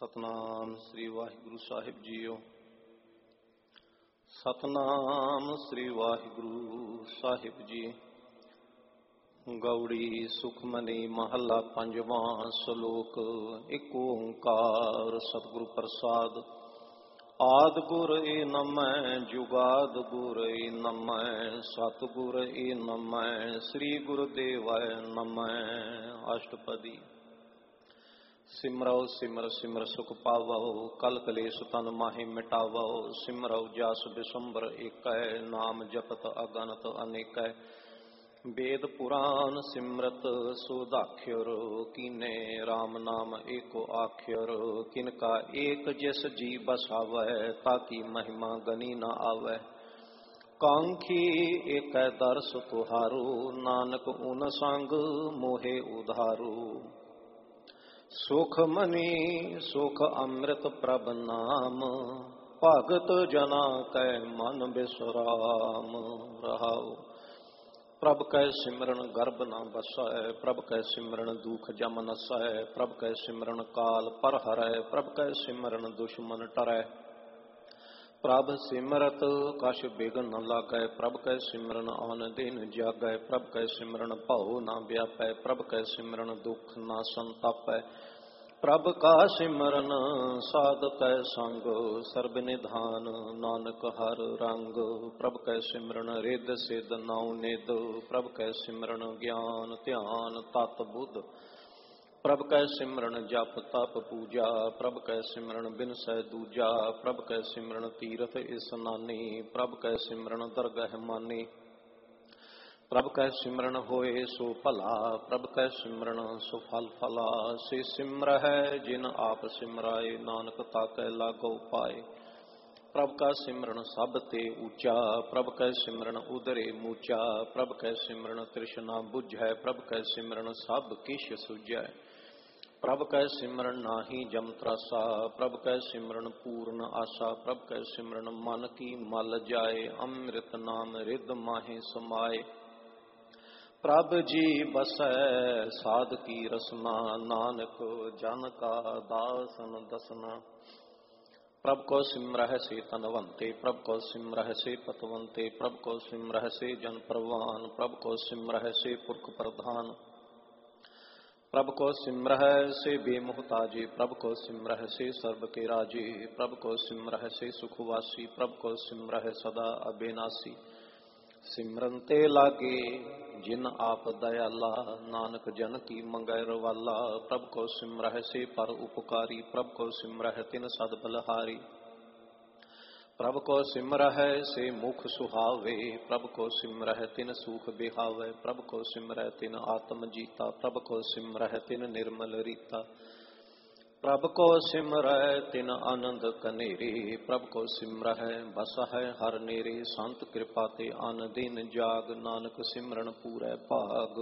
ਸਤਨਾਮ ਸ੍ਰੀ ਵਾਹਿਗੁਰੂ ਸਾਹਿਬ JIO. Satnam ਸ੍ਰੀ ਵਾਹਿਗੁਰੂ ਸਾਹਿਬ ਜੀ। ਗੌੜੀ ਸੁਖਮਨੀ ਮਹੱਲਾ ਪੰਜਵਾਂ। ਸ਼ਲੋਕ। ਇੱਕ ਓੰਕਾਰ ਸਤਿਗੁਰ ਪ੍ਰਸਾਦ। ਆਦ ਗੁਰ ਏ ਨਮੈ ਜੁਗਾਦ ਗੁਰ ਏ ਨਮੈ ਸਤਿਗੁਰ ਏ ਨਮੈ ਸ੍ਰੀ ਗੁਰਦੇਵੈ ਨਮੈ। ਅਸ਼ਟਪਦੀ। ਸਿਮਰਉ ਸਿਮਰ ਸਿਮਰ ਸੁਖ ਪਾਵਉ ਕਲ ਕਲੇਸ਼ ਤਨ ਮਾਹਿ ਮਿਟਾਵਉ। ਸਿਮਰਉ ਜਸ ਬਿਸੰਬਰ ਏਕੈ ਨਾਮ ਜਪਤ ਅਗਨਤ ਅਨੇਕੈ। ਵੇਦ ਪੁਰਾਨ ਸਿਮਰਤ ਸੁਦਾਖਿਰ ਕੀਨੇ RAM ਨਾਮ ਏਕੋ ਆਖਿਰ। ਕਿਨਕਾ ਏਕ ਜਿਸ ਜੀ ਬਸਾਵੈ ਤਾਕੀ ਮਹਿਮਾ ਗਨੀ ਨ ਆਵੈ। ਕਾਂਖੀ ਏਕੈ ਦਰਸ ਤੁਹਾਰੂ ਨਾਨਕ ਉਨ ਸੰਗ ਮੋਹਿ ਉਧਾਰੂ। ਸੁਖ ਮਨੀ ਸੁਖ ਅੰਮ੍ਰਿਤ ਪ੍ਰਭ ਨਾਮ ਭਗਤ ਜਨਾ ਕੈ ਮਨ ਬਿਸਰਾਮ। ਰਹਾਉ। ਪ੍ਰਭ ਕੈ ਸਿਮਰਨ ਗਰਭ ਨ ਬਸੈ ਪ੍ਰਭ ਕੈ ਸਿਮਰਨ ਦੁਖ ਜਮ ਨਸੈ। ਪ੍ਰਭ ਕੈ ਸਿਮਰਨ ਕਾਲ ਪਰ ਹਰੈ ਪ੍ਰਭ ਕੈ ਸਿਮਰਨ ਦੁਸ਼ਮਨ ਟਰੈ। ਪ੍ਰਭ ਸਿਮਰਤ ਕਛ ਬਿਘਨ ਨ ਲਾਗੈ ਪ੍ਰਭ ਕੈ ਸਿਮਰਨ ਆਨ ਦਿਨ ਜਾਗੈ। ਪ੍ਰਭ ਕੈ ਸਿਮਰਨ ਭਉ ਨ ਵਿਆਪੈ ਪ੍ਰਭ ਕੈ ਸਿਮਰਨ ਦੁਖ ਨ ਸੰਤਾਪੈ। ਪ੍ਰਭ ਕਾ ਸਿਮਰਨ ਸਾਧਕੈ ਸੰਗ ਸਰਬ ਨਿਧਾਨ ਨਾਨਕ ਹਰ ਰੰਗ। ਪ੍ਰਭ ਕੈ ਸਿਮਰਨ ਰਿੱਧ ਸਿੱਧ ਨਉ ਨਿਧ ਪ੍ਰਭ ਕੈ ਸਿਮਰਨ ਗਿਆਨ ਧਿਆਨ ਤਤ ਬੁੱਧ। ਪ੍ਰਭ ਕੈ ਸਿਮਰਨ ਜਪ ਤਪ ਪੂਜਾ ਪ੍ਰਭ ਕੈ ਸਿਮਰਨ ਬਿਨਸੈ ਦੂਜਾ। ਪ੍ਰਭ ਕੈ ਸਿਮਰਨ ਤੀਰਥ ਇਸਨਾਨੀ ਪ੍ਰਭ ਕੈ ਸਿਮਰਨ ਦਰਗਹਿ ਮਾਨੀ। ਪ੍ਰਭ ਕੈ ਸਿਮਰਨ ਹੋਏ ਸੋ ਭਲਾ ਪ੍ਰਭ ਕੈ ਸਿਮਰਨ ਸੋ ਫਲ ਫਲਾ। ਸੇ ਸਿਮਰਹਿ ਜਿਨ ਆਪ ਸਿਮਰਾਏ ਨਾਨਕ ਤਾਕੈ ਲਾਗੋ ਪਾਏ। ਪ੍ਰਭ ਕਾ ਸਿਮਰਨ ਸਭ ਤੇ ਉੱਚਾ ਪ੍ਰਭ ਕੈ ਸਿਮਰਨ ਉਦਰੇ ਮੂਚਾ। ਪ੍ਰਭ ਕੈ ਸਿਮਰਨ ਤ੍ਰਿਸ਼ਨਾ ਬੁਝੈ ਪ੍ਰਭ ਕੈ ਸਿਮਰਨ ਸਭ ਕਿਛ ਸੁਝੈ। ਪ੍ਰਭ ਕੈ ਸਿਮਰਨ ਨਾਹੀ ਜਮ ਤਰਾਸਾ ਪ੍ਰਭ ਕੈ ਸਿਮਰਨ ਪੂਰਨ ਆਸਾ। ਪ੍ਰਭ ਕੈ ਸਿਮਰਨ ਮਨ ਕੀ ਮਲ ਜਾਏ ਅੰਮ੍ਰਿਤ ਨਾਮ ਰਿੱਧ ਮਾਹਿ ਸਮਾਏ। ਪ੍ਰਭ ਜੀ ਬਸੈ ਸਾਧ ਕੀ ਰਸਨਾ ਨਾਨਕ ਜਨ ਕਾ ਦਾਸਨ ਦਸਨਾ। ਪ੍ਰਭ ਕੋ ਸਿਮਰਹਿ ਸੇ ਧਨਵੰਤੇ ਪ੍ਰਭ ਕੋ ਸਿਮਰਹਿ ਸੇ ਪਤਵੰਤੇ ਪ੍ਰਭ ਕੋ ਸਿਮਰਹਿ ਸੇ ਜਨ ਪ੍ਰਵਾਨ ਪ੍ਰਭ ਕੋ ਸਿਮਰਹਿ ਸੇ ਪੁਰਖ ਪ੍ਰਧਾਨ। ਪ੍ਰਭ ਕੋ ਸਿਮਰਹਿ ਸੇ ਬੇਮੁਹਤਾਜੀ ਪ੍ਰਭ ਕੋ ਸਿਮਰਹਿ ਸੇ ਸਰਬ ਕੇ ਰਾਜੀ। ਪ੍ਰਭ ਕੋ ਸਿਮਰਹਿ ਸੇ ਸੁਖਵਾਸੀ ਪ੍ਰਭ ਕੋ ਸਿਮਰਹਿ ਸਦਾ ਅਬਿਨਾਸੀ। ਸਿਮਰਨ ਤੇ ਲਾਗੇ ਜਿਨ ਆਪ ਦਇਆਲਾ ਨਾਨਕ ਜਨ ਕੀ ਮੰਗੈ ਰਵਾਲਾ। ਪ੍ਰਭ ਕੋ ਸਿਮਰਹਿ ਸੇ ਪਰ ਉਪਕਾਰੀ ਪ੍ਰਭ ਕੋ ਸਿਮਰਹਿ ਤਿਨ ਸਦ ਬਲਹਾਰੀ। ਪ੍ਰਭ ਕੋ ਸਿਮਰਹਿ ਸੇ ਮੁਖ ਸੁਹਾਵੇ ਪ੍ਰਭ ਕੋ ਸਿਮਰਹਿ ਤਿਨ ਸੂਖ ਬਿਹਾਵੇ। ਪ੍ਰਭ ਕੋ ਸਿਮਰਹਿ ਤਿਨ ਆਤਮ ਜੀਤਾ ਪ੍ਰਭ ਕੋ ਸਿਮਰਹਿ ਤਿਨ ਨਿਰਮਲ ਰੀਤਾ। ਪ੍ਰਭ ਕੋ ਸਿਮਰਹਿ ਤਿਨ ਆਨੰਦ ਕਨੇਰੇ ਪ੍ਰਭ ਕੋ ਸਿਮਰਹਿ ਬਸਹਿ ਹਰ ਨੇਰੇ। ਸੰਤ ਕਿਰਪਾ ਤੇ ਅਨ ਦਿਨ ਜਾਗ ਨਾਨਕ ਸਿਮਰਨ ਪੂਰੈ ਭਾਗ।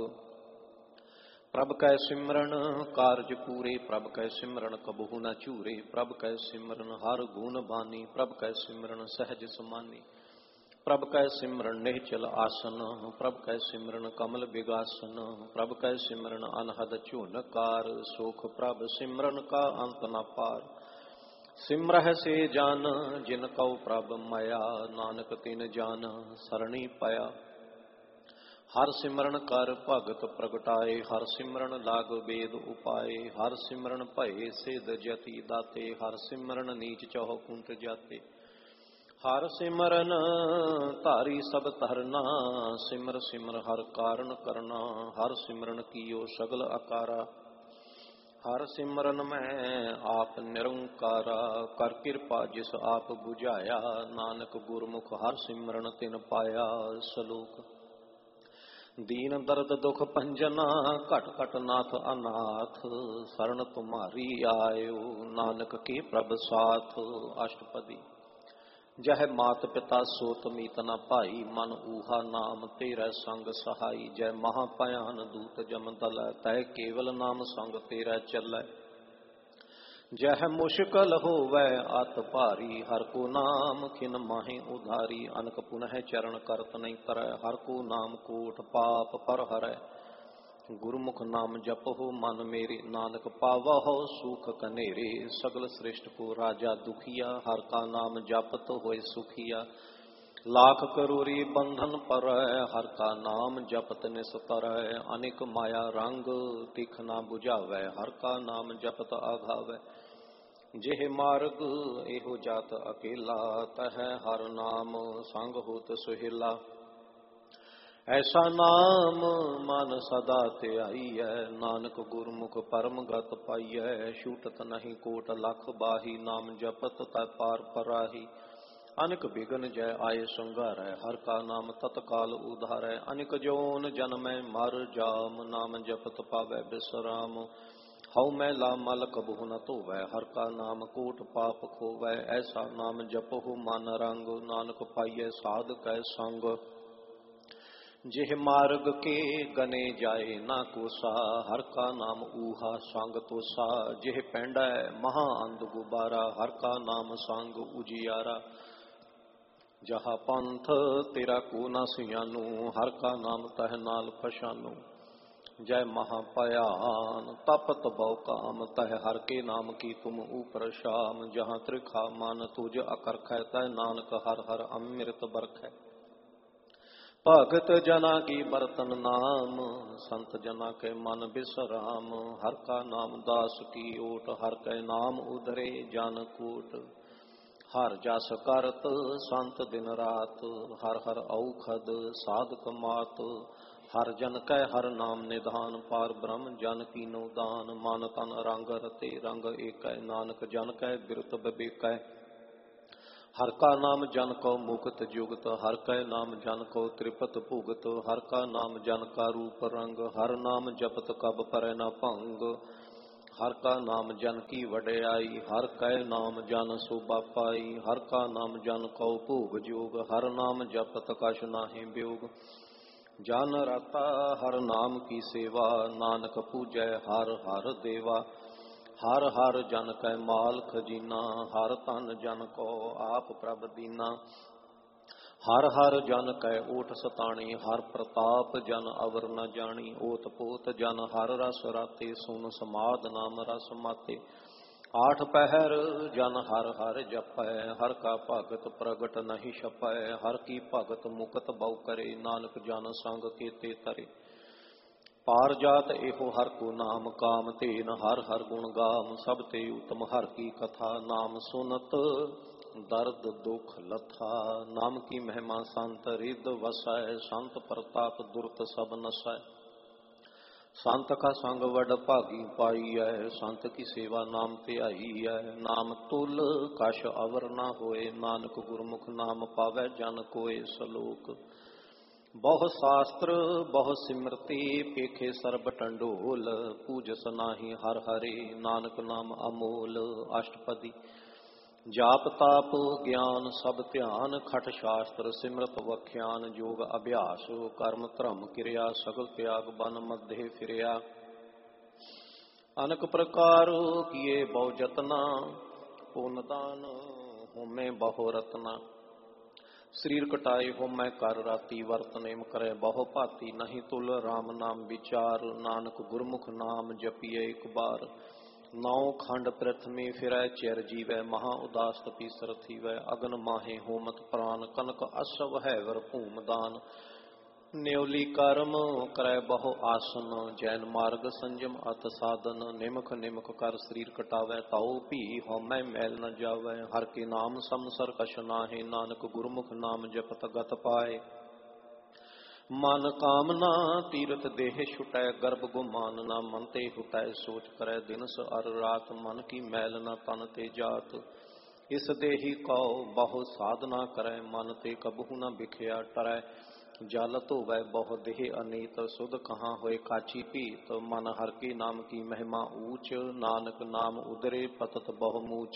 ਪ੍ਰਭ ਕੈ ਸਿਮਰਨ ਕਾਰਜ ਪੂਰੇ ਪ੍ਰਭ ਕੈ ਸਿਮਰਨ ਕਬਹੂ ਨ ਝੂਰੇ। ਪ੍ਰਭ ਕੈ ਸਿਮਰਨ ਹਰ ਗੁਣ ਬਾਨੀ ਪ੍ਰਭ ਕੈ ਸਿਮਰਨ ਸਹਿਜ ਸਮਾਨੀ। ਪ੍ਰਭ ਕੈ ਸਿਮਰਨ ਨਿਹਚਲ ਆਸਨ ਪ੍ਰਭ ਕੈ ਸਿਮਰਨ ਕਮਲ ਬਿਗਾਸਨ। ਪ੍ਰਭ ਕੈ ਸਿਮਰਨ ਅਨਹਦ ਝੁਨਕਾਰ ਸੁਖ ਪ੍ਰਭ ਸਿਮਰਨ ਕਾ ਅੰਤ ਨ ਪਾਰ। ਸਿਮਰਹਿ ਸੇ ਜਨ ਜਿਨ ਕਉ ਪ੍ਰਭ ਮਾਇਆ ਨਾਨਕ ਤਿਨ ਜਨ ਸਰਣੀ ਪਾਇਆ। ਹਰ ਸਿਮਰਨ ਕਰ ਭਗਤ ਪ੍ਰਗਟਾਏ ਹਰ ਸਿਮਰਨ ਲਾਗ ਵੇਦ ਉਪਾਏ। ਹਰ ਸਿਮਰਨ ਭਏ ਸਿਧ ਜਤੀ ਦਾਤੇ ਹਰ ਸਿਮਰਨ ਨੀਚ ਚਹੁ ਕੁੰਟ ਜਾਤੇ। ਹਰ ਸਿਮਰਨ ਧਾਰੀ ਸਭ ਧਰਨਾ ਸਿਮਰ ਸਿਮਰ ਹਰ ਕਾਰਨ ਕਰਨਾ। ਹਰ ਸਿਮਰਨ ਕੀਓ ਸਗਲ ਆਕਾਰਾ ਹਰ ਸਿਮਰਨ ਮੈਂ ਆਪ ਨਿਰੰਕਾਰਾ। ਕਰ ਕਿਰਪਾ ਜਿਸ ਆਪ ਬੁਝਾਇਆ ਨਾਨਕ ਗੁਰਮੁਖ ਹਰ ਸਿਮਰਨ ਤਿਨ ਪਾਇਆ। ਸ਼ਲੋਕ। ਦੀਨ ਦਰਦ ਦੁਖ ਭੰਜਨਾ ਘਟ ਘਟ ਨਾਥ ਅਨਾਥ ਸਰਣ ਤੁਮਾਰੀ ਆਇਓ ਨਾਨਕ ਕੀ ਪ੍ਰਭ ਸਾਥ। ਅਸ਼ਟਪਦੀ। ਜਹ ਮਾਤ ਪਿਤਾ ਸੋਤ ਮੀਤ ਨ ਭਾਈ ਮਨ ਊਹਾ ਨਾਮ ਤੇਰਾ ਸੰਗ ਸਹਾਈ। ਜੈ ਮਹਾ ਭਿਆਨ ਦੂਤ ਜਮ ਦਲੈ ਤੈ ਕੇਵਲ ਨਾਮ ਸੰਗ ਤੇਰਾ ਚੱਲੈ। ਜਹ ਮੁਸ਼ਕਲ ਹੋਵੈ ਅਤ ਭਾਰੀ ਹਰ ਕੋ ਨਾਮ ਖਿਨ ਮਾਹਿ ਉਧਾਰੀ। ਅਨਕ ਪੁਨਹ ਚਰਨ ਕਰਤ ਨਹੀਂ ਕਰੈ ਹਰ ਕੋ ਨਾਮ ਕੋਟ ਪਾਪ ਪਰ ਹਰੈ। गुरुमुख नाम जपहो मन मेरे, नानक पावहो सुख कनेरे। सगल सृष्टि को राजा दुखिया, हर का नाम जपत होए सुखिया। लाख करोरी बंधन पर, हर का नाम जपत निस्तर। अनेक माया रंग तिख ना बुझावै, हर का नाम जपत आघावै। जेह मार्ग एहो जात अकेला, तह हर नाम संग होत सुहेला। ऐसा नाम मन सदा ध्याईऐ, नानक गुरमुख परम गत पाईऐ। छूटत नहीं कोट लख बाही, नाम जपत तै पार पराही। अनेक बिघन जय आए संघारै, हर का नाम तत्काल उधारै। अनेक जोन जन्मै मर जाम, नाम जपत पावै बिसराम। हऊ मैला मल कबहु न धोवै, हर का नाम कोट पाप खोवै। ऐसा नाम जपहु मन रंग, नानक पाईऐ साध कै संग। जिह मार्ग के गने जाए ना कोसा, हर का नाम ऊहा संग तोसा। जिह पैंडै महा अंध गुबारा, हर का नाम संग उजियारा। जहा पंथ तेरा को न सियानू, हर का नाम तह नाल फशानू। जय महापयान तपत बहु काम, तह हर के नाम की तुम ऊपर शाम। जहाँ त्रिखा मान तुझ अकरख, तह नानक हर हर अमृत बरखै। भगत जना की बरतन नाम, संत जना के मन बिसराम। हर का नाम दास की ओट, हर के नाम उधरे जन कूट। हर जस करत संत दिन रात, हर हर औखद साधक मात। हर जन कै हर नाम निधान, पार ब्रह्म जन कीनो दान। मन तन रंग रते रंग एकै, नानक जन कै बिरत बिबेकै। हर का नाम जन को मुक्त जुगत, हर कै नाम जन को त्रिपत भुगत। हर का नाम जन का रूप रंग, हर नाम जपत कब परै न भंग। हर का नाम जन की वड्याई, हर कै नाम जन शोभा पाई। हर का नाम जन को भोग जोग, हर नाम जपत कछ नाहि ब्योग। जन रता हर नाम की सेवा, नानक पूजै हर हर देवा। हर हर जन कै माल खजीना, हर तन जन को आप प्रभ दीना। हर हर जन कै ओट सताणी, हर प्रताप जन अवर न जानी। ओत पोत जन हर रस राते, सुन समाद नाम रस माते। आठ पहर जन हर हर जपै, हर का भगत प्रगट नहीं छपै। हर की भगत मुकत बहु करे, नानक जन संग केते तरे। पार जात एहो हर को नाम, काम तेन हर हर गुण गाम। सब ते उत्तम हर की कथा, नाम सुनत दर्द दुख लथा। नाम की महिमा संत रिद वसै, संत प्रताप दुरत सब नसै। संत का संग वड भागी पाईऐ, संत की सेवा नाम ध्याईऐ। नाम तुल कछ अवर न होए, नानक गुरमुख नाम पावै जन कोय। सलोक बहु शास्त्र बहु सिमरती, पेखे सर्ब टंडोल। पूजस नाही हर हरे, नानक नाम अमोल। अष्टपदी जाप ताप ज्ञान सब ध्यान, खट शास्त्र सिमरत वख्यान। जोग अभ्यास कर्म धर्म क्रिया, सगल त्याग बन मध्य फिरया। अनेक प्रकार किए बहु जतना, पुन दान होमे बहु रतना। शरीर कटाए हो मैं कर राती, वर्त नेम करे बहु भाती। नहीं तुल राम नाम विचार, नानक गुरमुख नाम जपिए एक बार। नौ खंड प्रथमे फिरै चिर जीवै, महा उदास तपीसर थीवै। अगन माहे होमत प्राण, कनक असव है वर भूम दान। न्योली कर्म करे बहु आसन, जैन मार्ग संयम अत साधन। निमख निमख कर शरीर कटावै, ताऊ भी होमै मैल न जावै। हर के नाम समसर कछ नाहि, नानक गुरमुख नाम जपत गत पाए। मन कामना तीरथ देह छुटै, गर्भ गुमान न मन ते हुटै। सोच करे दिनस अर रात, मन की मैल न तन ते जात। इस देही कौ बहु साधना करै, मन ते कबहु न बिखया टरै। जल धोवै बहु देह अनीत, सुध कहाँ होए काची पीत। मन हर के नाम की महिमा ऊंच, नानक नाम उदरे पतत बहु मूच।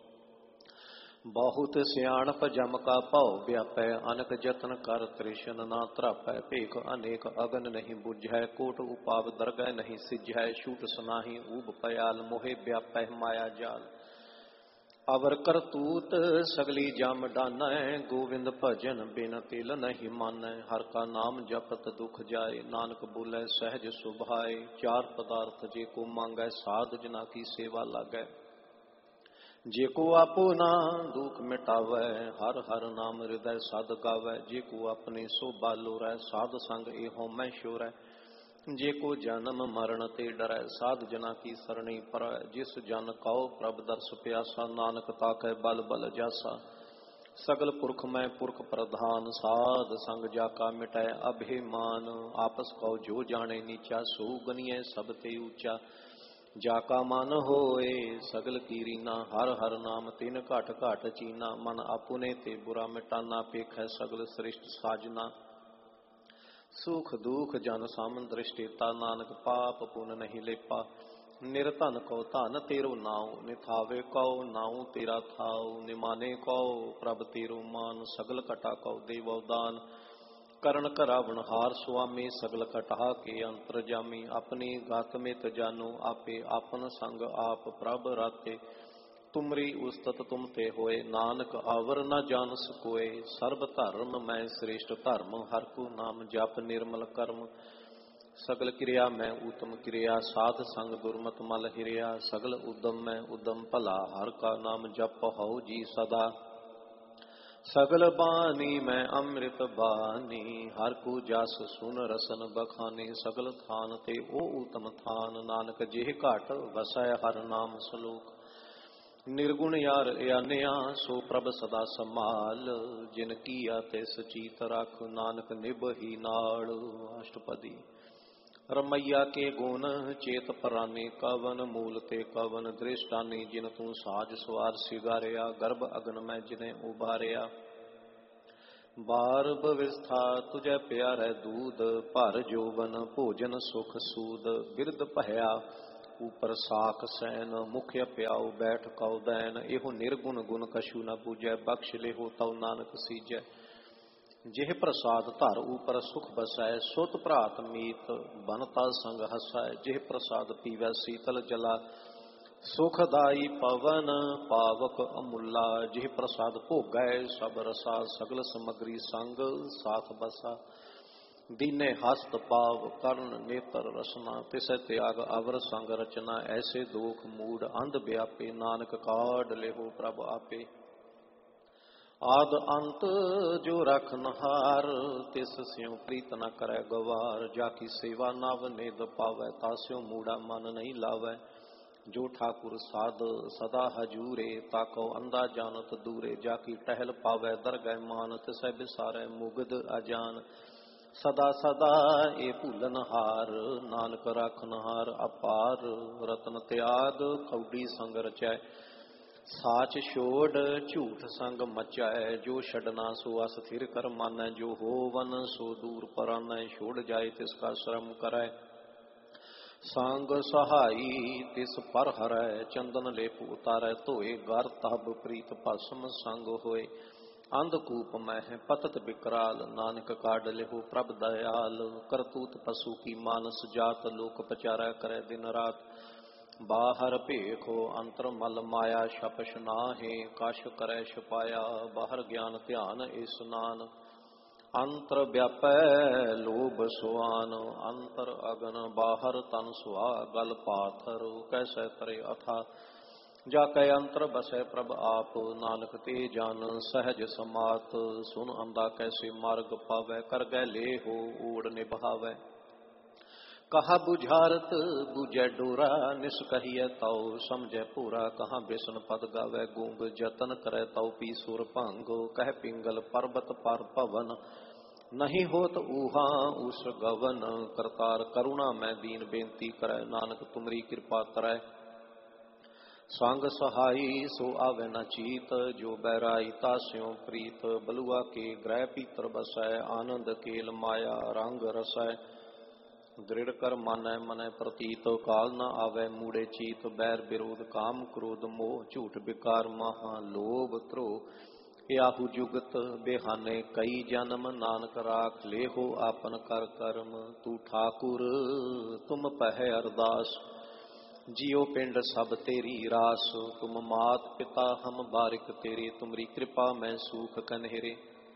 बहुत सियाणप जम का भव व्यापै, अनक जतन कर तृष्ण ना त्रापै। भेख अनेक अगन नहीं बुझै, कोट उपाव दरगह नहीं सिझै। छूट सुनाही ऊब पयाल, मोहे व्यापै माया जाल। ਅਵਰ ਕਰਤੂਤ ਸਗਲੀ ਜਮ ਡਾਨੈ, ਗੋਵਿੰਦ ਭਜਨ ਬਿਨ ਤਿਲ ਨਹੀਂ ਮਾਨੈ। ਹਰ ਕਾ ਨਾਮ ਜਪਤ ਦੁਖ ਜਾਏ, ਨਾਨਕ ਬੋਲੇ ਸਹਿਜ ਸੁਭਾਏ। ਚਾਰ ਪਦਾਰਥ ਜੇ ਕੋ ਮੰਗੈ, ਸਾਧ ਜਨਾ ਕੀ ਸੇਵਾ ਲਾਗੈ। ਜੇ ਕੋ ਆਪੋ ਨਾ ਦੁਖ ਮਿਟਾਵੈ, ਹਰ ਹਰ ਨਾਮ ਹਿਰਦੈ ਸਦ ਗਾਵੈ। ਜੇ ਕੋ ਆਪਣੀ ਸੋਭਾ ਲੋਰੈ, ਸਾਧ ਸੰਗ ਇਹੋ ਮੈਂ ਸ਼ੋਰੈ। ਜੇ ਕੋ ਜਨਮ ਮਰਨ ਤੇ ਡਰੈ, ਸਾਧ ਜਨਾ ਕੀ ਸਰਣੀ ਪਰੈ। ਜਿਸ ਜਨ ਕਉ ਪ੍ਰਭ ਦਰਸ ਪਿਆਸਾ, ਨਾਨਕ ਤਾਕੈ ਬਲ ਬਲ ਜਾਸਾ। ਸਗਲ ਪੁਰਖ ਮੈਂ ਪੁਰਖ ਪ੍ਰਧਾਨ, ਸਾਧ ਸੰਗ ਜਾ ਕਾ ਮਿਟੈ ਅਭਿਮਾਨ। ਆਪਸ ਕਉ ਜੋ ਜਾਣੇ ਨੀਚਾ, ਸੋ ਗਨੀਐ ਸਭ ਤੇ ਊਚਾ। ਜਾ ਕਾ ਮਨ ਹੋਏ ਸਗਲ ਕੀ ਰੀਨਾ, ਹਰ ਹਰ ਨਾਮ ਤਿਨ ਘਟ ਘਟ ਚੀਨਾ। ਮਨ ਆਪੁਨੇ ਤੇ ਬੁਰਾ ਮਿਟਾਨਾ, ਪੇਖੈ ਸਗਲ ਸ੍ਰਿਸ਼ਟ ਸਾਜਨਾ। ਸੁਖ ਦੁਖ ਜਨ ਸਮ ਦ੍ਰਿਸ਼ਟੇਤਾ, ਨਾਨਕ ਪਾਪ ਪੁਨ ਨਹੀਂ ਲੇਪਾ। ਨਿਰਧਨ ਕਉ ਧਨ ਤੇਰੋ ਨਾਉ, ਨਿਥਾਵੇ ਕਉ ਨਾਉ ਤੇਰਾ ਥਾਉ। ਨਿਮਾਨੇ ਕਉ ਪ੍ਰਭ ਤੇਰੋ ਮਾਨ, ਸਗਲ ਕਟਾ ਕਉ ਦੇਵੋ ਦਾਨ। ਕਰਨ ਘਰਾਵਣ ਹਾਰ ਸੁਆਮੀ, ਸਗਲ ਕਟਾ ਕੇ ਅੰਤਰ ਜਾਮੀ। ਆਪਣੀ ਗਤ ਮਿਤ ਜਾਨੋ ਆਪੇ, ਆਪਨ ਸੰਗ ਆਪ ਪ੍ਰਭ ਰਾਤੇ। ਤੁਮਰੀ ਉਸਤਤ ਤੁਮ ਤੇ ਹੋਏ, ਨਾਨਕ ਆਵਰ ਨ ਜਾਨਸ ਕੋਏ। ਸਰਬ ਧਰਮ ਮੈਂ ਸ੍ਰੇਸ਼ਟ ਧਰਮ, ਹਰ ਕੋ ਨਾਮ ਜਪ ਨਿਰਮਲ ਕਰਮ। ਸਗਲ ਕਿਰਿਆ ਮੈਂ ਊਤਮ ਕਿਰਿਆ, ਸਾਧ ਸੰਗ ਦੁਰਮਤ ਮਲ ਹਿਰਿਆ। ਸਗਲ ਉਦਮ ਮੈਂ ਉਦਮ ਭਲਾ, ਹਰ ਕਾ ਨਾਮ ਜਪ ਹਉ ਜੀ ਸਦਾ। ਸਗਲ ਬਾਣੀ ਮੈਂ ਅੰਮ੍ਰਿਤ ਬਾਣੀ, ਹਰ ਕੋ ਜਸ ਸੁਨ ਰਸਨ ਬਖਾਨੀ। ਸਗਲ ਥਾਨ ਤੇ ਉਹ ਊਤਮ ਥਾਨ, ਨਾਨਕ ਜਿਹ ਘਟ ਵਸੈ ਹਰ ਨਾਮ ਸਲੋਕ। ਨਿਰਗੁਣ ਯਾਰ ਆਨਿਆ, ਸੋ ਪ੍ਰਭ ਸਦਾ ਸੰਭਾਲ। ਜਿਨ ਕੀਆ ਤਿਸ ਚੀਤ ਰਖ, ਨਾਨਕ ਨਿਭਹੀ ਨਾਲ। ਅਸ਼ਟਪਦੀ। ਰਮਈਆ ਕੇ ਗੁਣ ਚੇਤ ਪਰਾਨੇ, ਕਵਨ ਮੂਲ ਤੇ ਕਵਨ ਦ੍ਰਿਸ਼ਟਾਨੀ। ਜਿਨ ਤੂੰ ਸਾਜ ਸਵਾਰ ਸਿਗਾਰਿਆ, ਗਰਭ ਅਗਨ ਮੈਂ ਜਿਨੇ ਉਬਾਰਿਆ। ਬਾਰ ਬਵਿਸਥਾ ਤੁਝੈ ਪਿਆਰੈ ਦੂਧ, ਭਰ ਜੋਵਨ ਭੋਜਨ ਸੁਖ ਸੂਦ। ਬਿਰਧ ਭਇਆ ਉਪਰ ਸਾਖ ਸੈਨ, ਮੁਖ ਪਿਆਉ ਬੈਠ ਕਉ ਦੈਨ। ਇਹੋ ਨਿਰਗੁਣ ਗੁਣ ਕਛੂ ਨ ਬੂਝੈ, ਬਖਸ਼ ਲਿਹੋ ਤਉ ਨਾਨਕ ਸੀਜੈ। ਜਿਹ ਪ੍ਰਸਾਦ ਧਰ ਉਪਰ ਸੁਖ ਬਸੈ, ਸੁਤ ਭਰਾਤ ਮੀਤ ਬਨਤਾ ਸੰਗ ਹਸੈ। ਜਿਹ ਪ੍ਰਸਾਦ ਪੀਵੈ ਸੀਤਲ ਜਲਾ, ਸੁਖਦਾਈ ਪਵਨ ਪਾਵਕ ਅਮੁੱਲਾ। ਜਿਹ ਪ੍ਰਸਾਦ ਭੋਗੈ ਸਭ ਰਸਾ, ਸਗਲ ਸਮਗਰੀ ਸੰਗ ਸਾਥ ਬਸਾ। ਦੀਨੇ ਹਸਤ ਪਾਵ ਕਰਨ ਨੇਤਰ ਰਸਨਾ, ਤਿਸੈ ਤਿਆਗ ਅਵਰ ਸੰਗ ਰਚਨਾ। ਐਸੇ ਦੋਖ ਮੂੜ ਅੰਧ ਵਿਆਪੇ, ਨਾਨਕ ਕਾਢ ਲਿਹੋ ਪ੍ਰਭ ਆਪੇ। ਆਦ ਅੰਤ ਜੋ ਰਖਨ ਹਾਰ, ਤਿਸ ਸਿਉ ਪ੍ਰੀਤ ਨ ਕਰੈ ਗਵਾਰ। ਜਾ ਕੀ ਸੇਵਾ ਨਵ ਨਿਧ ਪਾਵੈ, ਤਾਸਿਉ ਮੂੜਾ ਮਨ ਨਹੀਂ ਲਾਵੈ। ਜੋ ਠਾਕੁਰ ਸਾਧ ਸਦਾ ਹਜੂਰੇ, ਤਾਕਉ ਅੰਧਾ ਜਾਨਤ ਦੂਰੇ। ਜਾ ਕੀ ਟਹਿਲ ਪਾਵੈ ਦਰਗਹਿ ਮਾਨ, ਤਿਸੈ ਬਿਸਾਰੈ ਮੁਗਧ ਅਜਾਨ। ਸਦਾ ਸਦਾ ਇਹ ਭੁੱਲਨ ਹਾਰ, ਨਾਨਕ ਰਾਖਨ ਹਾਰ ਅਪਾਰ। ਰਤਨ ਤਿਆਗ ਕੌਡੀ ਸੰਗ ਰਚੈ, ਸਾਚ ਛੋੜ ਝੂਠ ਸੰਗ ਮਚੈ। ਜੋ ਛੱਡਣਾ ਸੋ ਅਸਥਿਰ ਕਰ ਮਾਨੈ, ਜੋ ਹੋਵਨ ਸੋ ਦੂਰ ਪਰਾਨੈ। ਛੋੜ ਜਾਏ ਤਿਸ ਕਾ ਸ਼ਰਮ ਕਰੈ, ਸੰਗ ਸਹਾਈ ਤਿਸ ਪਰ ਹਰੈ। ਚੰਦਨ ਲੇਪ ਉਤਾਰੈ ਧੋਏ, ਗਰ ਤਬ ਪ੍ਰੀਤ ਭਸਮ ਸੰਗ ਹੋਏ। ਅੰਧਕੂਪ ਮਹਿ ਪਤਤ ਬਿਕਰਾਲ, ਨਾਨਕ ਕਾਢ ਲਿਹੋ ਪ੍ਰਭ ਦਇਆਲ। ਕਰਤੂਤ ਪਸ਼ੂ ਕੀ ਮਾਨਸ ਜਾਤ, ਲੋਕ ਪਚਾਰੈ ਕਰੈ ਦਿਨ ਰਾਤ। ਬਾਹਰ ਭੇਖੋ ਅੰਤਰ ਮਲ ਮਾਇਆ, ਛਪਛ ਨਾਹੇ ਕਛ ਕਰੈ ਛਪਾਇਆ। ਬਾਹਰ ਗਿਆਨ ਧਿਆਨ ਇਸਨਾਨ, ਅੰਤਰ ਵਿਆਪੈ ਲੋਭ ਸੁਆਨ। ਅੰਤਰ ਅਗਨ ਬਾਹਰ ਤਨ ਸੁਆ, ਗਲ ਪਾਥਰ ਕੈਸੈ ਤਰੇ ਅਥਾ। ਜਾ ਕੈ ਅੰਤਰ ਬਸੈ ਪ੍ਰਭ ਆਪ, ਨਾਨਕ ਤੇ ਜਨ ਸਹਿਜ ਸਮਾਤ। ਸੁਨ ਅੰਧਾ ਕੈਸੇ ਮਾਰਗ ਪਾਵੈ, ਕਰ ਗੈ ਲੇਹੋ ਓੜ ਨਿਭਾਵੈ। ਕਹਾ ਬੁਝਾਰਤ ਬੂਝੈ ਡੋਰਾ, ਨਿਸ ਕਹੀਐ ਤਉ ਸਮਝੈ ਭੋਰਾ। ਕਹਾਂ ਬਿਸਨ ਪਦ ਗਾਵੈ ਗੂੰਗ, ਜਤਨ ਕਰੈ ਤਉ ਪੀ ਸੁਰ ਭੰਗ। ਕਹਿ ਪਿੰਗਲ ਪਰਬਤ ਪਰ ਭਵਨ, ਨਹੀਂ ਹੋਤ ਊਹਾਂ ਉਸ ਗਵਨ। ਕਰਤਾਰ ਕਰੁਣਾ ਮੈਂ ਦੀਨ ਬੇਨਤੀ ਕਰੈ, ਨਾਨਕ ਤੁਮਰੀ ਕਿਰਪਾ ਕਰੈ। ਸੰਗ ਸਹਾਈ ਸੋ ਆਵੈ ਨ ਚੀਤ, ਜੋ ਬੈਰਾਈ ਤਾਸਿਉ ਪ੍ਰੀਤ। ਬਲੂਆ ਕੇ ਗ੍ਰਹਿ ਪੀਤਰ ਬਸੈ, ਆਨੰਦ ਕੇਲ ਮਾਇਆ ਰੰਗ ਰਸੈ। ਦ੍ਰਿੜ ਕਰ ਮਾਨੈ ਮਨੈ ਪ੍ਰਤੀਤ, ਕਾਲ ਨ ਆਵੈ ਮੂੜੇ ਚੀਤ। ਬੈਰ ਵਿਰੋਧ ਕਾਮ ਕ੍ਰੋਧ ਮੋਹ, ਝੂਠ ਬਿਕਾਰ ਮਹਾ ਲੋਭ ਧ੍ਰੋਹ। ਆਹੂ ਜੁਗਤ ਬਿਹਾਨੇ ਕਈ ਜਨਮ, ਨਾਨਕ ਰਾਖ ਲੇਹੋ ਆਪਨ ਕਰ ਕਰਮ। ਤੂੰ ਠਾਕੁਰ ਤੁਮ ਪਹਿ ਅਰਦਾਸ, जियो पिंड सब तेरी रास, तुम मात पिता हम बारिक तेरे, तुमरी कृपा मैं सूख कन्हेरे।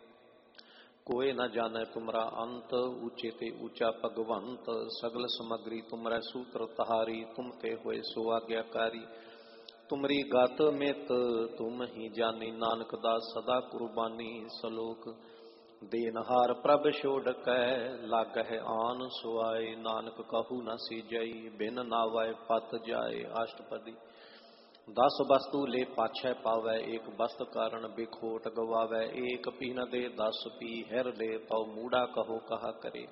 कोई न जाने तुमरा अंत, ऊंचे ते ऊंचा भगवंत, सगल समग्री तुमरे सूत्र तहारी, तुम ते होए सो आज्ञाकारी। तुमरी गात मित तुम ही जानी, नानक दास सदा कुर्बानी। सलोक देनहार प्रभ छोड़कै, लागह आन सुआए, नानक कहू न सीजई, बिन नावै पत जाए। अष्टपदी। 10 वस्तु ले पाछै पावै, एक वस्त कारण बिखोट गवावै। एक पीन दे 10 पी, हिर ले तौ मूड़ा कहो कहा करे।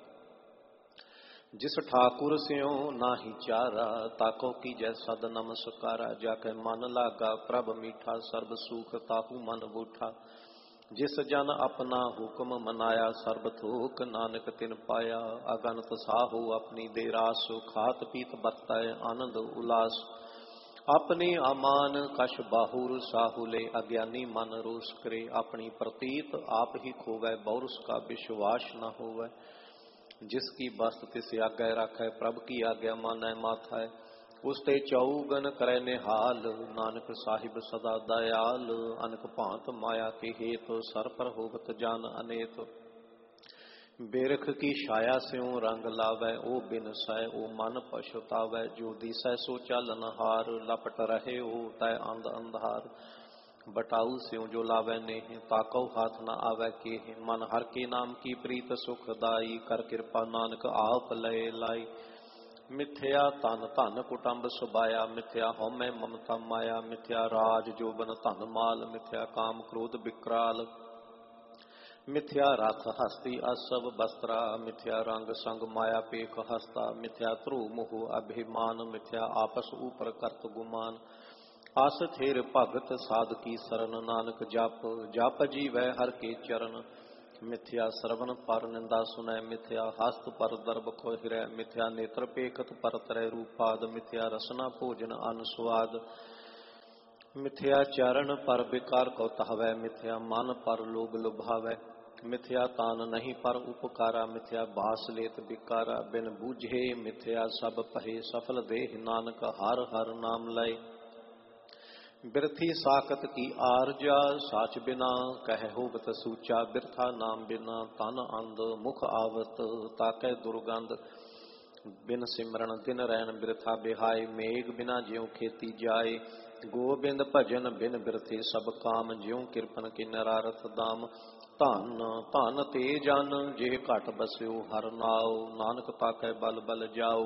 जिस ठाकुर स्यों नाहि चारा, ताको कीजै सद नमस्कारा। जाके मन लागा प्रभ मीठा, सर्ब सुख ताहू मन बूठा। जिस जन अपना हुक्म मनाया, सर्ब थोक नानक तिन पाया। अगनत साहू अपनी दे रास, खात पीत बरतै आनंद उल्लास। अपने अमान कश बाहुर, साहू ले अज्ञानी मन रोष करे। अपनी प्रतीत आप ही खोवै, बहुरस का विश्वास न होवै। जिसकी बस्त तिस आज्ञा राखै, प्रभ की आज्ञा मानै माथै। उसते चौगन करे निहाल, नानक साहिब सदा दयाल। अनक भांत माया के हेत, सर पर होवत जान अनेत। बिरख की छाया स्यों रंग लावै, ओ बिन सै ओ मन पछुतावै। जो दिसै सो चालन हार, लपट रहे ओ तै अंध अंधार। बटाऊ स्यों जो लावै नेह, ताकौ हाथ न आवै केह। मन हर के नाम की प्रीत सुखदाई, कर कृपा नानक आप लय लाई। मिथ्या तन धन कुटुंब सुबाया, मिथ्या हौमै ममता माया। मिथ्या राज जोबन धन माल, मिथ्या काम क्रोध विकराल। मिथ्या रथ हस्ती असव वस्त्रा, मिथ्या रंग संग माया पेख हस्ता। मिथ्या ध्रुव मोह अभिमान, मिथ्या आपस ऊपर करत गुमान। आस थेर भगत साध की शरण, नानक जप जप जीवै हर के चरण। मिथ्या श्रवण पर निंदा सुनै, मिथ्या हस्त पर दर्भ खोहिरै। मिथ्या नेत्र पेखत पर तरै रूपाद, मिथ्या रसना भोजन अन स्वाद। मिथ्या चरण पर विकार को तहवै, मिथ्या मन पर लोभ लुभावै। मिथ्या तान नहीं पर उपकारा, मिथ्या बास लेत बिकारा। बिन बूझे मिथ्या सब पहे, सफल देह नानक हर हर नाम लय। बिरथी साकत की आरजा, साच बिना कह होवत सूचा। बिरथा नाम बिना तन अंध, मुख आवत ताकै दुर्गंध। बिन सिमरन दिन रैन बिरथा बिहाय, मेघ बिना ज्यों खेती जाए। गोबिंद भजन बिन बिरथे सब काम, ज्यों किरपन के नरारथ दाम। धन धन ते जन जे घट बस्यो, हर नाव नानक ताकै बल बल जाओ।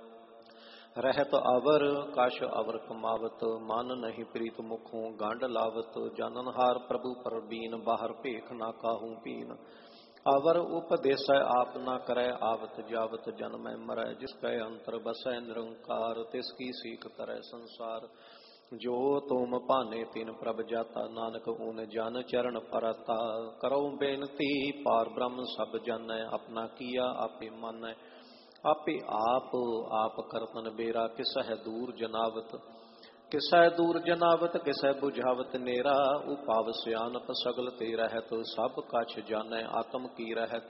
रहत अवर कश अवर कमावत, मन नहीं प्रीत मुखों गांड लावत। जाननहार प्रभु परबीन, बाहर भेख ना काहू पीन। अवर उपदेसै आप ना करै, आवत जावत जन्मै मरै। जिसकै अंतर बसै निरंकार, तिसकी सीख करै संसार। जो तुम भाने तिन प्रभ जाता, नानक ऊन जन चरण परता। करो बेनती पार ब्रह्म सब जानै, अपना किया आपे मानै। आपे आप करतन बेरा, किसह दूर जनावत। किसै दूर जनावत किसै बुझावत नेरा। उपाव सियानत सगल ते रहत, सब कछ जानै आत्म की रहत।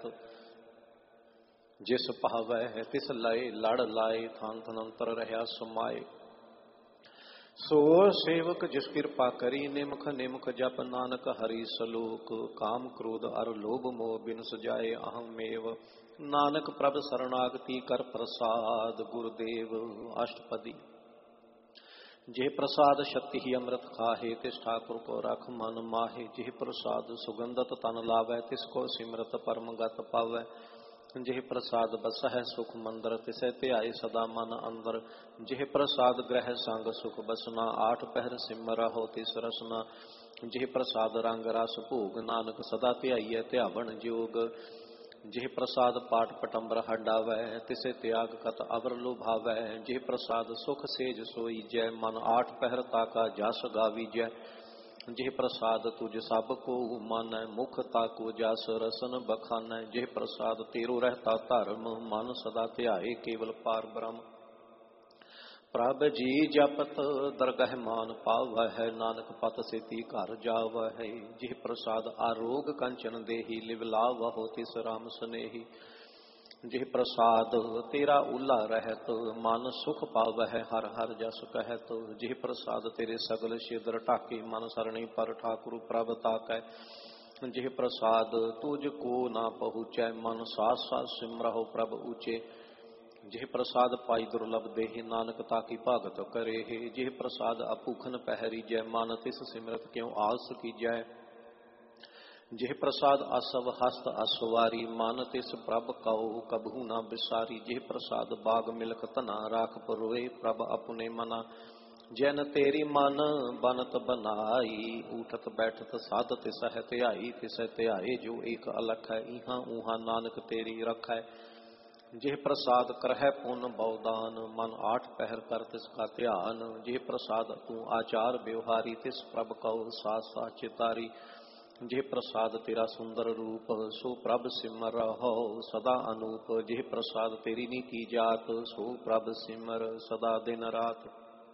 जिस पावै तिस लय लड़ लाए, थान थनंतर रहा समाए। सो सेवक जिस कृपा करी, निमख निमख जप नानक हरि सलोक। काम क्रोध अर लोभ मोह बिन सजाए, अहमेव नानक प्रभ शरणागति कर प्रसाद। गुरुदेव अष्टपदी। जे प्रसाद शक्ति ही अमृत खाहे, तिस ठाकुर को रख मन माहे। जे प्रसाद सुगंधत तन लावै, तिसको सिमरत परम गत पावै। जे प्रसाद बसह सुख मंदर, तिसै ध्याए सदा मन अंदर। जे प्रसाद ग्रह संग सुख बसना, आठ पहर सिमरहो तिस रसना। जे प्रसाद रंग रस भोग, नानक सदा ध्याइयै ध्यावण जोग। जे प्रसाद पाठ पटंबर हडावै, तिसे त्याग कत अवर लुभावै। जे प्रसाद सुख सेज सोई जय, मन आठ पहर ताका जस गावीजै। जे प्रसाद तुझ सब को मानै, मुख ताको जस रसन बखानै। जे प्रसाद तेरो रहता धर्म, मन सदा ध्याए केवल पार ब्रह्म। प्रभ जी जपत दरगह मान पावै, नानक पत सेती घर जावै। जिह प्रसाद आरोग कंचन देही, लिव लावहो तिस राम सनेही। ਜਿਹ ਪ੍ਰਸਾਦ ਤੇਰਾ ਓਲਾ ਰਹਿਤ, ਮਨ ਸੁਖ ਪਾਵਹਿ ਹਰ ਹਰ ਜਸ ਕਹਿਤ। ਜਿਹ ਪ੍ਰਸਾਦ ਤੇਰੇ ਸਗਲ ਛਿਦਰ ਢਾਕੇ, ਮਨ ਸਰਣੀ ਪਰ ਠਾਕੁਰ ਪ੍ਰਭ ਤਾਕੈ। ਜਿਹ ਪ੍ਰਸਾਦ ਤੁਝ ਕੋ ਨਾ ਪਹੁੰਚੈ, ਮਨ ਸਾਸ ਸਾਸ ਸਿਮਰਹੁ ਪ੍ਰਭ ਊਚੇ। ਜਿਹ ਪ੍ਰਸਾਦ ਪਾਈ ਦੁਰਲਭ ਦੇਹ, ਨਾਨਕ ਤਾਕੀ ਭਾਗਤ ਕਰੇਹ। ਜਿਹ ਪ੍ਰਸਾਦ ਅਭੂਖਨ ਪਹਿਰੀ ਜੈ, ਮਨ ਤਿਸ ਸਿਮਰਤ ਕਿਉ ਆਲਸ ਕੀਜੈ। ਜਿਹ ਪ੍ਰਸਾਦ ਅਸਵ ਹਸਤ ਅਸਵਾਰੀ, ਮਨ ਤਿਸ ਪ੍ਰਭ ਕਉ ਕਬਹੂ ਨਾ ਬਿਸਾਰੀ। ਜਿਹ ਪ੍ਰਸਾਦ ਬਾਗ ਮਿਲਕ ਧਨਾ, ਰਾਖ ਪਰੋਏ ਪ੍ਰਭ ਆਪਣੇ ਮਨਾ। ਜਨ ਤੇਰੀ ਮਨ ਬਨਤ ਬਨਾਈ, ਊਠਤ ਬੈਠਤ ਸਾਧ ਤਿਸਹਿ ਧਿਆਈ। ਤਿਸਹਿ ਧਿਆਏ ਜੋ ਏਕ ਅਲਖ ਹੈ, ਇਹਾਂ ਊਹਾਂ ਨਾਨਕ ਤੇਰੀ ਰਖੈ। ਜਿਹ ਪ੍ਰਸਾਦ ਕਰਹਿ ਪੁੰਨ ਬਉਦਾਨ, ਮਨ ਆਠ ਪਹਿਰ ਕਰ ਤਿਸ ਕਾ ਧਿਆਨ। ਜਿਹ ਪ੍ਰਸਾਦ ਤੂੰ ਆਚਾਰ ਵਿਵਹਾਰੀ, ਤਿਸ ਪ੍ਰਭ ਕਉ ਸਾਸ ਸਾਸ ਚਿਤਾਰੀ। ਜਿਹ ਪ੍ਰਸਾਦ ਤੇਰਾ ਸੁੰਦਰ ਰੂਪ, ਸੋ ਪ੍ਰਭ ਸਿਮਰਹੁ ਸਦਾ ਅਨੂਪ। ਜਿਹ ਪ੍ਰਸਾਦ ਤੇਰੀ ਨੀਤੀ ਜਾਤ, ਸੋ ਪ੍ਰਭ ਸਿਮਰ ਸਦਾ ਦਿਨ ਰਾਤ।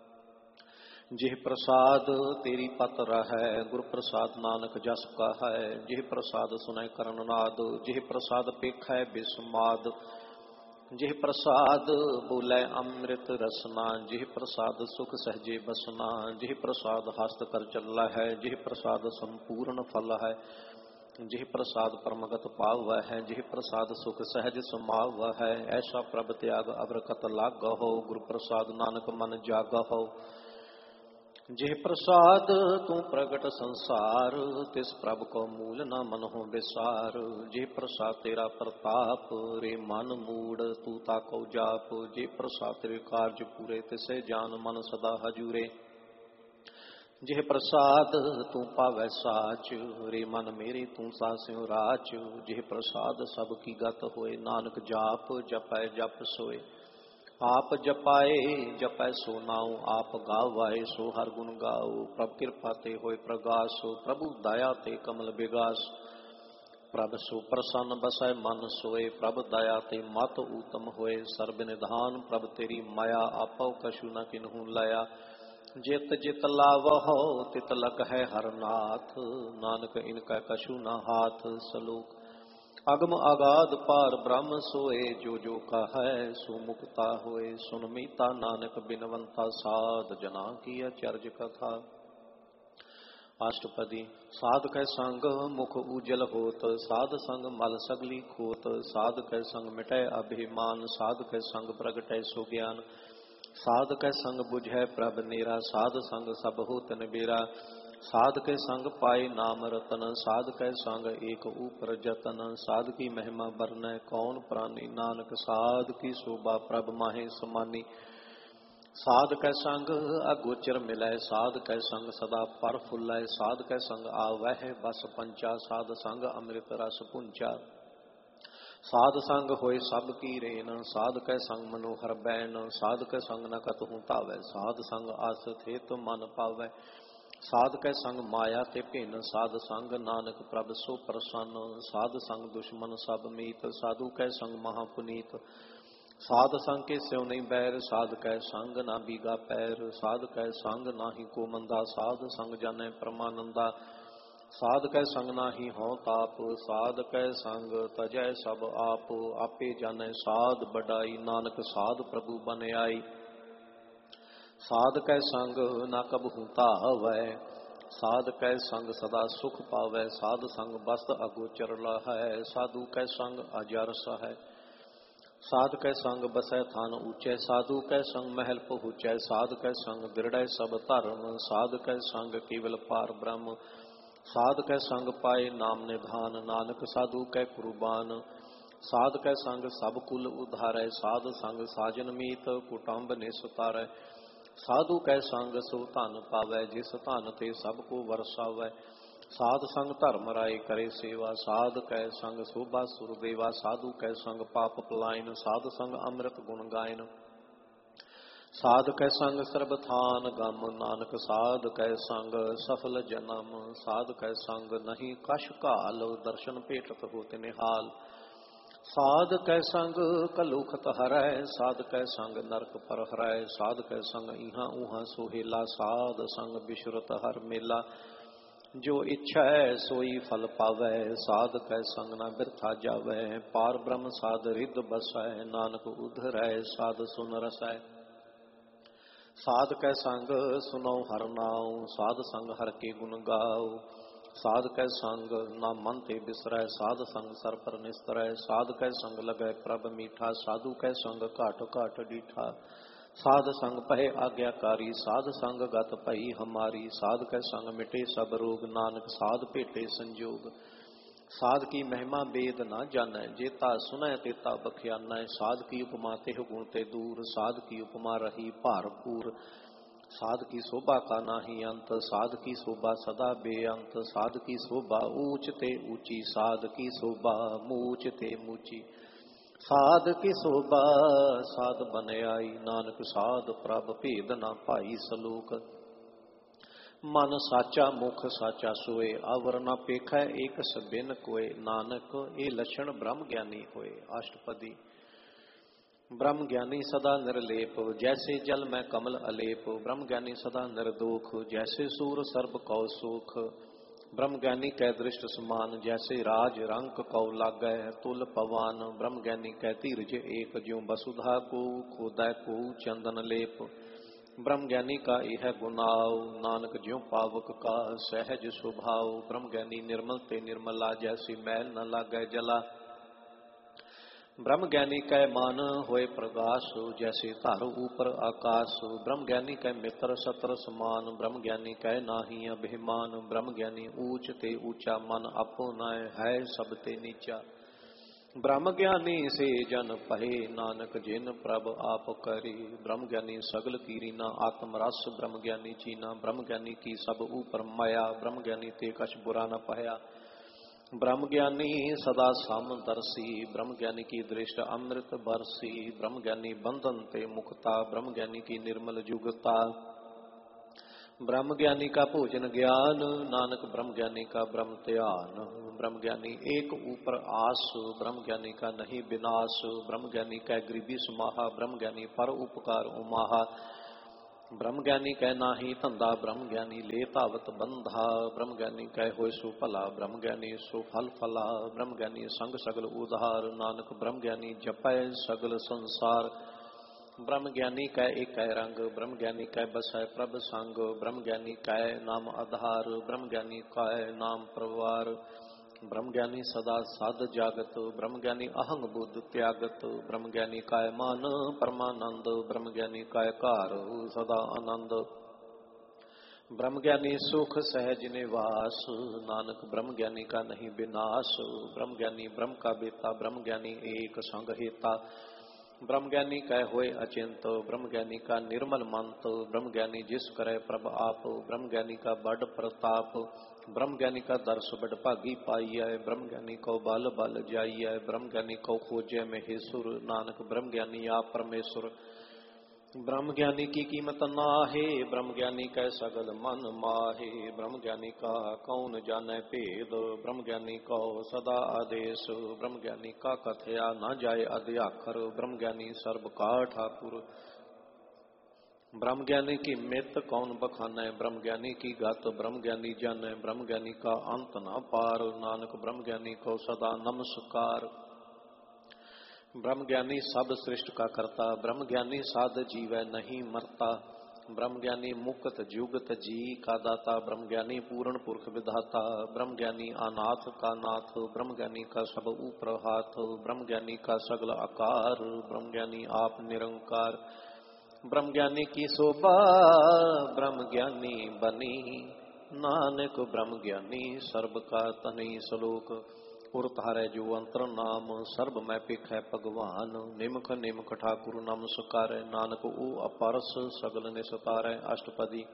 ਜਿਹ ਪ੍ਰਸਾਦ ਤੇਰੀ ਪਤ ਰਹੈ, ਗੁਰ ਪ੍ਰਸਾਦ ਨਾਨਕ ਜਸ ਕਹੈ। ਜਿਹ ਪ੍ਰਸਾਦ ਸੁਨੈ ਕਰਨ ਨਾਦ, ਜਿਹ ਪ੍ਰਸਾਦ ਪੇਖੈ ਬਿਸਮਾਦ। ਜਿਹ ਪ੍ਰਸਾਦ ਬੋਲੇ ਅੰਮ੍ਰਿਤ ਰਸਨਾ, ਜਿਹ ਪ੍ਰਸਾਦ ਸੁਖ ਸਹਜੇ ਬਸਨਾ। ਜਿਹ ਪ੍ਰਸਾਦ ਹਸਤ ਕਰ ਚੱਲਾ ਹੈ, ਜਿਹ ਪ੍ਰਸਾਦ ਸੰਪੂਰਨ ਫਲ ਹੈ। ਜਿਹ ਪ੍ਰਸਾਦ ਪਰਮਗਤ ਪਾਵੈ ਹੈ, ਜਿਹ ਪ੍ਰਸਾਦ ਸੁਖ ਸਹਿਜ ਸਮਾਵੈ ਹੈ। ਐਸਾ ਪ੍ਰਭ ਤਿਆਗ ਅਬਰਕਤ ਲਾਗਹੁ, ਗੁਰ ਪ੍ਰਸਾਦ ਨਾਨਕ ਮਨ ਜਾਗਹੁ। ਜਿਹ ਪ੍ਰਸਾਦ ਤੂੰ ਪ੍ਰਗਟ ਸੰਸਾਰ, ਤਿਸ ਪ੍ਰਭ ਕੋ ਮੂਲ ਨਾ ਮਨਹੁ ਵਿਸਾਰ। ਜਿਹ ਪ੍ਰਸਾਦ ਤੇਰਾ ਪ੍ਰਤਾਪ, ਰੇ ਮਨ ਮੂੜ ਤੂੰ ਤਾਕੋ ਜਾਪ। ਜਿਹ ਪ੍ਰਸਾਦ ਤੇਰੇ ਕਾਰਜ ਪੂਰੇ, ਤਿਸੇ ਜਾਨ ਮਨ ਸਦਾ ਹਜੂਰੇ। ਜਿਹ ਪ੍ਰਸਾਦ ਤੂੰ ਪਾਵੈ ਸਾਚ, ਰੇ ਮਨ ਮੇਰੇ ਤੂੰ ਸਾਸਿਉ ਰਾਚ। ਜਿਹ ਪ੍ਰਸਾਦ ਸਭ ਕੀ ਗਤ ਹੋਏ, ਨਾਨਕ ਜਾਪ ਜਪੈ ਜਪ ਸੋਏ। ਆਪ ਜਪਾਏ ਜਪੈ ਸੋ ਨਾਉ, ਆਪ ਗਾਵਾਏ ਸੋ ਹਰ ਗੁਣ ਗਾਉ। ਪ੍ਰਭ ਕਿਰਪਾ ਤੇ ਹੋਏ ਪ੍ਰਗਾਸ, ਪ੍ਰਭੂ ਦਇਆ ਤੇ ਕਮਲ ਬਿਗਾਸ। ਪ੍ਰਭ ਸੋ ਪ੍ਰਸੰਨ ਬਸੈ ਮਨ ਸੋਏ, ਪ੍ਰਭ ਦਇਆ ਤੇ ਮਤ ਊਤਮ ਹੋਏ। ਸਰਬ ਨਿਧਾਨ ਪ੍ਰਭ ਤੇਰੀ ਮਾਇਆ, ਆਪਉ ਕਛੂ ਨ ਕਿਨਹੂ ਲਾਇਆ। ਜਿਤ ਜਿਤ ਲਾਵਹੁ ਤਿਤ ਲਗਹਿ ਹਰ ਨਾਥ, ਨਾਨਕ ਇਨਕਾ ਕਛੂ ਨ ਹਾਥ। ਸਲੋਕ ਅਗਮ ਆਗਾਦ ਪਾਰ ਬ੍ਰਹਮ ਸੋਏ, ਜੋ ਜੋ ਕਹੈ ਸੋ ਮੁਕਤਾ ਹੋਏ। ਸੁਨ ਮੀਤਾ ਨਾਨਕ ਬਿਨਵੰਤਾ ਸਾਧ, ਜਨਾ ਕੀ ਅਚਰਜ ਕਥਾ। ਅਸ਼ਟਪਦੀ। ਸਾਧ ਕੈ ਸੰਗ ਮੁਖ ਊਜਲ ਹੋਤ, ਸਾਧ ਸੰਗ ਮਲ ਸਗਲੀ ਖੋਤ। ਸਾਧ ਕੈ ਸੰਗ ਮਿਟੈ ਅਭਿਮਾਨ, ਸਾਧ ਕੈ ਸੰਗ ਪ੍ਰਗਟੈ ਸੋ ਗਿਆਨ। ਸਾਧ ਕੈ ਸੰਗ ਬੁਝੈ ਪ੍ਰਭ ਨੇਰਾ, ਸਾਧ ਸੰਗ ਸਭ ਹੋਤ ਨਿਬੇਰਾ। ਸਾਧ ਕੇ ਸੰਗ ਪਾਏ ਨਾਮ ਰਤਨ, ਸਾਧ ਕੈ ਸੰਗ ਏਕ ਊਪਰ ਜਤਨ। ਸਾਧ ਕੀ ਮਹਿਮਾ ਬਰਨੈ ਕੌਣ ਪ੍ਰਾਨੀ, ਨਾਨਕ ਸਾਧ ਕੀ ਸ਼ੋਭਾ ਪ੍ਰਭ ਮਾਹੇ ਸਮਾਨੀ। ਸਾਧ ਕੈ ਸੰਗ ਅਗੋਚਰ ਮਿਲੈ, ਸਾਧ ਕੈ ਸੰਗ ਸਦਾ ਪਰ ਫੁੱਲੈ। ਸਾਧ ਕੈ ਸੰਗ ਆਵਹਿ ਬਸ ਪੰਚਾ, ਸਾਧ ਸੰਗ ਅੰਮ੍ਰਿਤ ਰਸ ਪੁੰਚਾ। ਸਾਧ ਸੰਗ ਹੋਏ ਸਭ ਕੀ ਰੇਨ, ਸਾਧ ਕੈ ਸੰਗ ਮਨੋਹਰ ਬੈਨ। ਸਾਧ ਕੈ ਸੰਗ ਨ ਕਤਹੁ ਧਾਵੈ, ਸਾਧ ਸੰਗ ਆਸ ਥੇਤ ਮਨ ਪਾਵੈ। ਸਾਧ ਕੈ ਸੰਗ ਮਾਇਆ ਤੇ ਭਿੰਨ, ਸਾਧ ਸੰਗ ਨਾਨਕ ਪ੍ਰਭ ਸੋ ਪ੍ਰਸੰਨ। ਸਾਧ ਸੰਗ ਦੁਸ਼ਮਨ ਸਭ ਮੀਤ, ਸਾਧੂ ਕੈ ਸੰਗ ਮਹਾ ਪੁਨੀਤ। ਸਾਧ ਸੰਗ ਕੇ ਸਿਉ ਨਹੀਂ ਬੈਰ, ਸਾਧ ਕੈ ਸੰਗ ਨਾ ਬੀਗਾ ਪੈਰ। ਸਾਧ ਕੈ ਸੰਗ ਨਾਹੀ ਕੋ ਮੰਦਾ, ਸਾਧ ਸੰਗ ਜਾਣੈ ਪਰਮਾਨੰਦਾ। ਸਾਧ ਕੈ ਸੰਗ ਨਾਹੀ ਹਉ ਤਾਪ, ਸਾਧ ਕੈ ਸੰਗ ਤਜੈ ਸਭ ਆਪ। ਆਪੇ ਜਾਣੈ ਸਾਧ ਬਡਾਈ, ਨਾਨਕ ਸਾਧ ਪ੍ਰਭੂ ਬਨ ਆਈ। ਸਾਧ ਕੈ ਸੰਗ ਨਾ ਕਬਹੂ ਧਾਵੈ, ਸਾਧ ਕੈ ਸੰਗ ਸਦਾ ਸੁਖ ਪਾਵੈ। ਸਾਧ ਸੰਗ ਬਸਤ ਅਗੋਚਰ ਲਹੈ, ਸਾਧੂ ਕੈ ਸੰਗ ਅਜਰ ਸਹੈ। ਸਾਧ ਕੈ ਸੰਗ ਬਸੈ ਥਾਨ ਊਚੈ, ਸਾਧੂ ਕੈ ਸੰਗ ਮਹਿਲ ਪਹੁੰਚੈ। ਸਾਧ ਕੈ ਸੰਗ ਬਿਰੜੈ ਸਭ ਧਰਮ, ਸਾਧ ਕੈ ਸੰਗ ਕੇਵਲ ਪਾਰ ਬ੍ਰਹਮ। ਸਾਧ ਕੈ ਸੰਗ ਪਾਏ ਨਾਮ ਨਿਧਾਨ, ਨਾਨਕ ਸਾਧੂ ਕੈ ਕੁਰਬਾਨ। ਸਾਧ ਕੈ ਸੰਗ ਸਭ ਕੁਲ ਉਧਾਰੈ, ਸਾਧ ਸੰਗ ਸਾਜਨ ਮੀਤ ਕੁਟੰਬ ਨਿਸਤਾਰੈ। ਸਾਧੂ ਕੈ ਸੰਗ ਸੋ ਧਨ ਪਾਵੈ, ਜਿਸ ਧਨ ਤੇ ਸਭ ਕੋ ਵਰਸਾਵੈ। ਸਾਧ ਸੰਗ ਧਰਮ ਰਾਏ ਕਰੇ ਸੇਵਾ, ਸਾਧ ਕੈ ਸੰਗ ਸੋਭਾ ਸੁਰ ਦੇਵਾ। ਸਾਧੂ ਕੈ ਸੰਗ ਪਾਪ ਪਲਾਇਨ, ਸਾਧ ਸੰਗ ਅੰਮ੍ਰਿਤ ਗੁਣ ਗਾਇਨ। ਸਾਧ ਕੈ ਸੰਗ ਸਰਬ ਥਾਨ ਗਮ, ਨਾਨਕ ਸਾਧ ਕੈ ਸੰਗ ਸਫਲ ਜਨਮ। ਸਾਧ ਕੈ ਸੰਗ ਨਹੀਂ ਕਛ ਘਾਲ, ਦਰਸ਼ਨ ਭੇਟਤ ਹੋਤ ਨਿਹਾਲ। ਸਾਧ ਕੈ ਸੰਗ ਕਲੂਖਤ ਹਰੈ, ਸਾਧ ਕੈ ਸੰਗ ਨਰਕ ਪਰ ਹਰੈ। ਸਾਧ ਕੈ ਸੰਗ ਇਹਾਂ ਊਹਾਂ ਸੁਹੇਲਾ, ਸਾਧ ਸੰਗ ਬਿਸ਼ਰਤ ਹਰ ਮੇਲਾ। जो इच्छा सोई फल पावै, साध कै संग न बिरथा जावै। पार ब्रह्म साध रिद बसै, नानक उधरै साध सुन रसै। साध कै संग सुनो हर नाउ, साध संग हर के गुण गाओ। साध कै संग ना मन ते बिसरै, साध संग सर पर निस्तरै। साध कै संग लगै प्रभ मीठा, साधु कै संग घाट घाट डीठा। साध संग पहे आज्ञाकारी, साध संग गत पई हमारी। साध कै संग मिटे सब रोग, नानक साध भेटे संजोग। साध की महिमा वेद न जानै, जेता सुनै तेता बख्यानै। साध की उपमा तेह गुण ते दूर, साध की उपमा रही भारपूर। साध की शोभा का नाही अंत, साध की शोभा सदा बेअंत। साध की शोभा ऊंच ते ऊंची, साध की शोभा मूच ते मूची। साध की शोभा साध बन आई, नानक साध प्रभ भेद ना पाई सलोक। मन साचा मुख साचा सोए, अवर न पेखै एक सबिन कोय। नानक ए लक्षण ब्रह्म ज्ञानी होए। अष्टपदी। ब्रह्म ज्ञानी सदा निर्लेप, जैसे जल में कमल अलेप। ब्रह्म ज्ञानी सदा निर्दोख, जैसे सूर सर्ब कौ सुख। ब्रह्म ज्ञानी कै दृष्ट समान, जैसे राज रंक कौ लागै तुल पवान। ब्रह्म ज्ञानी कै धीरज एक, ज्यों वसुधा को खोदै को चंदन लेप। ब्रह्म ज्ञानी का यह गुनाव, नानक ज्यों पावक का सहज स्वभाव। ब्रह्म ज्ञानी निर्मल ते निर्मला, जैसी मैल न लागै जला। ब्रह्म ज्ञानी कै मान होए प्रकाश, जैसे धर ऊपर आकाश। ब्रह्म ज्ञानी कै मित्र सत्र समान, ब्रह्म ज्ञानी कै नाहि अभिमान। ब्रह्म ज्ञानी ऊंच ते ऊंचा, मन अपना है सब ते नीचा। ब्रह्म ज्ञानी से जन पहे, नानक जिन प्रभ आप करे। ब्रह्म ज्ञानी सगल कीरीना, आत्म रस ब्रह्म ज्ञानी चीना। ब्रह्म ज्ञानी की सब ऊपर माया, ब्रह्म ज्ञानी ते कछ बुरा न पहया। ब्रह्म ज्ञानी सदा समदर्शी, ब्रह्म ज्ञानी की दृष्ट अमृत बरसी। ब्रह्म ज्ञानी बंधन ते मुक्ता, ब्रह्म ज्ञानी की निर्मल जुगता। ब्रह्म ज्ञानी का भोजन ज्ञान, नानक ब्रह्म ज्ञानी का ब्रह्म ध्यान। ब्रह्म ज्ञानी एक ऊपर आस, ब्रह्म ज्ञानी का नहीं विनाश। ब्रह्म ज्ञानी का गरीबी समाहा, ब्रह्म ज्ञानी पर उपकार उमाहा। ब्रह्म ज्ञानी कह नाही धंधा, ब्रह्म ज्ञानी ले तावत बंधा। ब्रह्म ज्ञानी कह होय सो भला, ब्रह्म ज्ञानी सो फल फला। ब्रह्म ज्ञानी संग सगल उधार, नानक ब्रह्म ज्ञानी जपै सगल संसार। ब्रह्म ज्ञानी कह एक रंग, ब्रह्म ज्ञानी कह बसै प्रभ संग। ब्रह्म ज्ञानी कह नाम आधार, ब्रह्म ज्ञानी कह नाम प्रवार। ब्रह्म ज्ञानी सदा साध जागत, ब्रह्म ज्ञानी अहंग बुद्ध त्यागत। ब्रह्म ज्ञानी काय मान परमानंद, ब्रह्म ज्ञानी काय कार सदा आनंद। ब्रह्म ज्ञानी सुख सहज निवास, नानक ब्रह्म ज्ञानी का नहीं विनाश। ब्रह्म ज्ञानी ब्रह्म का बेता, ब्रह्म ज्ञानी एक संग हेता। ब्रह्म ज्ञानी कह होए अचिंत, ब्रह्म ज्ञानी का निर्मल मंत। ब्रह्म ज्ञानी जिस करे प्रभ आप, ब्रह्म ज्ञानी का बड़ प्रताप। ब्रह्म ज्ञानी का दर्श बड़ भागी पाइयै, ब्रह्म ज्ञानी को बल बल जाइयै। ब्रह्म ज्ञानी को खोजे में हेसुर, नानक ब्रह्म ज्ञानी आप परमेश्वर। ब्रह्म ज्ञानी की कीमत नाहे, ब्रह्म ज्ञानी कै सगल मन माहे। ब्रह्म ज्ञानी का कौन जाने भेद, ब्रह्म ज्ञानी को सदा आदेश। ब्रह्म ज्ञानी का कथया न जाय अध्याखर, ब्रह्म ज्ञानी सर्ब का ठाकुर। ब्रह्म ज्ञानी की मित कौन बखानै, ब्रह्म ज्ञानी की गत ब्रह्म ज्ञानी जानै। ब्रह्म ज्ञानी का अंत न पार, नानक ब्रह्म ज्ञानी को सदा नमस्कार। ब्रह्म ज्ञानी सब सृष्ट का करता, ब्रह्म ज्ञानी साध जीवै नहीं मरता। ब्रह्म ज्ञानी मुक्त जुगत जी का दाता, ब्रह्म ज्ञानी पूर्ण पुरख विधाता। ब्रह्म ज्ञानी अनाथ का नाथ, ब्रह्म ज्ञानी का सब ऊपर हाथ। ब्रह्म ज्ञानी का सगल आकार, ब्रह्म ज्ञानी आप निरंकार। ब्रह्म ज्ञानी की शोभा ब्रह्म ज्ञानी बनी, नानक ब्रह्म ज्ञानी सर्ब का तनि सलोक। उर तारे जो अंतर नाम, सर्ब मैं पिख है भगवान। निमख निमख ठाकुर नमस्कार, नानक ओ अपरस सगल निस्तारै। अष्टपदी।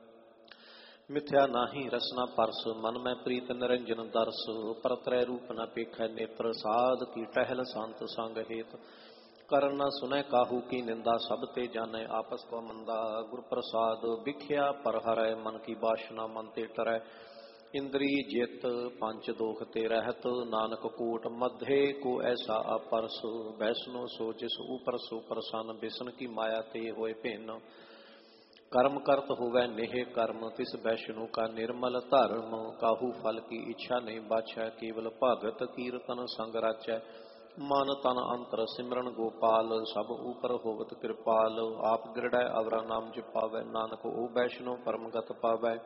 मिथ्या नाही रसना परस, मन में प्रीत निरंजन दर्श। परत्रय रूप न पेख नेत्र, साध की टहल संत संग हेत। कर न सुनै काहू की निंदा, सब ते जाने आपस को मंदा। गुर प्रसाद बिख्या पर हरै, मन की बासना मन ते टरै। इंद्री जित पंच दोख ते रहत, नानक कोट मध्य को ऐसा अपरस। वैष्णो सो जिस ऊपर सो प्रसन्न, बिसन की माया ते होए भिन्न। कर्म करत होवै नेह कर्म तिस वैष्णु का निर्मल धर्म। काहू फल की इच्छा नहीं बाछै केवल भगत कीर्तन संग राचै। मन तन अंतर सिमरन गोपाल सब ऊपर होवत कृपाल। आप गिरडै अवरा नाम जपावै नानक ओ वैष्णु परमगत पावै।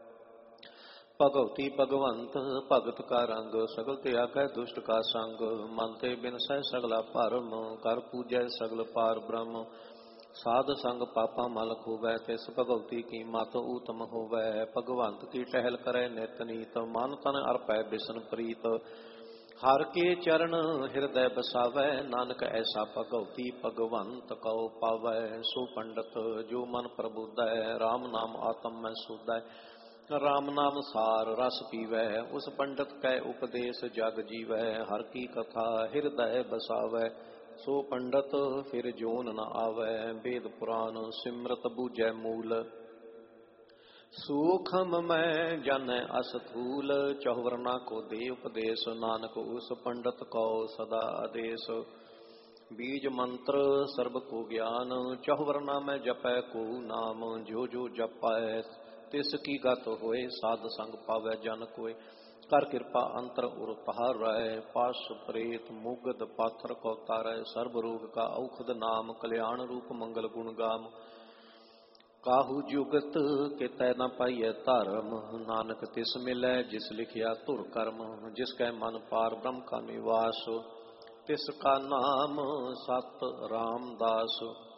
भगवती भगवंत भगत का रंग सगल त्यागै दुष्ट का संग। मन ते बिनसै सगला भरम कर पूजै सगल पार ब्रह्म। साध संग पापा मल खोवै तिस भगवती की मत उत्तम होवै। भगवंत की टहल करे नित नीत मन तन अर्पै बिसन प्रीत। हर के चरण हृदय बसावै नानक ऐसा भगवती भगवंत कौ पावै। सो पंडित जो मन प्रबुद्धै राम नाम आत्म में सुधै। राम नाम सार रस पीवै उस पंडित कै उपदेश जग जीवै। हर की कथा हृदय बसावै सो पंडित फिर जोन न आवै। वेद पुराण सिमरत बूझै मूल सूखम मैं जानै अस्थूल। चहुवरना को दे उपदेश नानक उस पंडित को सदा आदेश। बीज मंत्र सर्ब को ज्ञान चहुवरना में जपै को नाम। जो जो जपै तिस की गत होए साध संग पावै जन कोय। कर कृपा अंतर उर पहारै पाश प्रेत मुगद पाथर को तारै। सर्व रोग का औखद नाम कल्याण रूप मंगल गुण गाम। काहू जुगत के तै न पाइय धर्म नानक तिस मिलै जिस लिखिया धुर कर्म। जिसकै मन पार ब्रह्म का निवास तिसका नाम सत रामदास।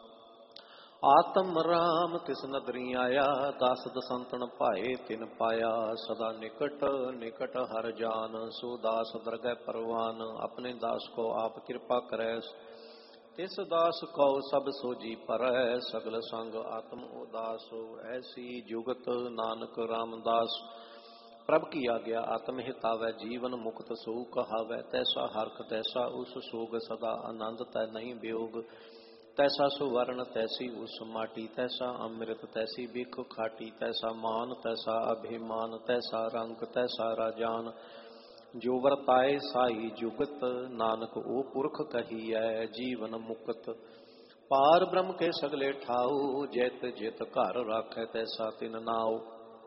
आत्म राम तिस नदरी आया दास दसंतन पाए तिन पाया। सदा निकट निकट हर जान सो दास दरगह परवान। अपने दास को आप कृपा करे तिस दास को सब सोजी परै। सगल संग आत्म उदास ऐसी जुगत नानक रामदास। प्रभ की आज्ञा आत्म हितावै जीवन मुक्त सो कहावै। तैसा हरख तैसा उस सोग सदा आनंद तै नहीं वियोग। तैसा सुवर्ण तैसी उस माटी तैसा अमृत तैसी बिख खाटी। तैसा मान तैसा अभिमान तैसा रंग तैसा राजान। जो वर्ताए साई जुगत नानक ओ पुरख कहिए जीवन मुक्त। पार ब्रह्म के सगले ठाऊ जैत जित घर राखै तैसा तिन नाऊ।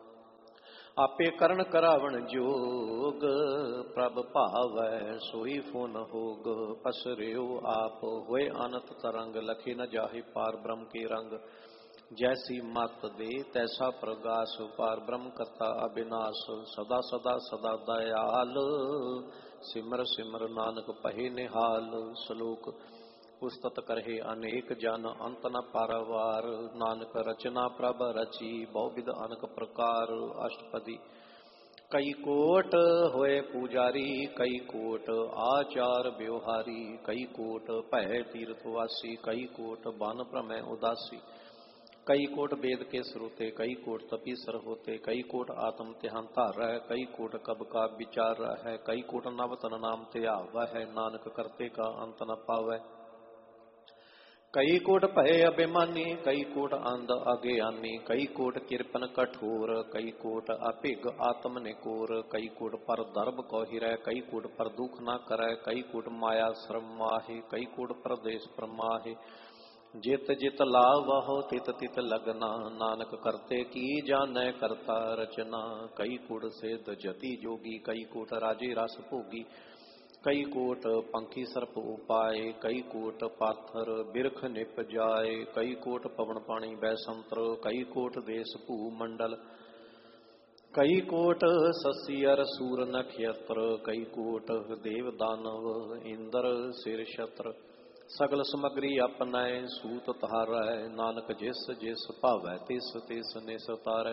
आपे करण करावण जोग प्रभ भावै सोई फुन होग। पसरियो आप होए अनंत तरंग लखे न जाहि पार ब्रह्म के रंग। जैसी मत दे तैसा प्रगास पार ब्रह्म करता अविनाश। सदा सदा सदा दयाल सिमर सिमर नानक पहे निहाल। श्लोक पुस्तत करहे अनेक जन अंत न पारावार। नानक रचना प्रभ रची बहुविध अनक प्रकार। अष्टपदी कई कोट होए पुजारी कई कोट आचार व्यवहारी। कई कोट भय तीर्थवासी कई कोट बन भ्रमै उदासी। कई कोट वेद के श्रोते कई कोट तपीसर होते। कई कोट आत्म ध्यान धारै कई कोट कब का विचार है। कई कोट नवतन नाम त्यावा है नानक करते का अंत न पावै। कई कोट भय अभिमानी कई कोट अंध अज्ञानी। कई कोट किरपन कठोर कई कोट अभिग आत्म निकोर। कई कोट पर धर्म को हिरै कई कोट पर दुख न करै। कई कोट माया श्रम माहे कई कोट परदेश परमाहे। जित जित लावहो तित तित लगना नानक करते की जानै करता रचना। कई कोट सिद्ध जति जोगी कई कोट राजे रस भोगी। कई कोट पंखी सर्प उपाय कई कोट पाथर बिरख निप जाए। कई कोट पवन पानी बैसंत्र कई कोट देश भू मंडल। कई कोट ससी अर सूर नक्षत्र कई कोट देव दानव इंद्र सिर छत्र। सगल समग्री अपनाए सूत तारै नानक जिस जिस भावै तिस तिस निस तारै।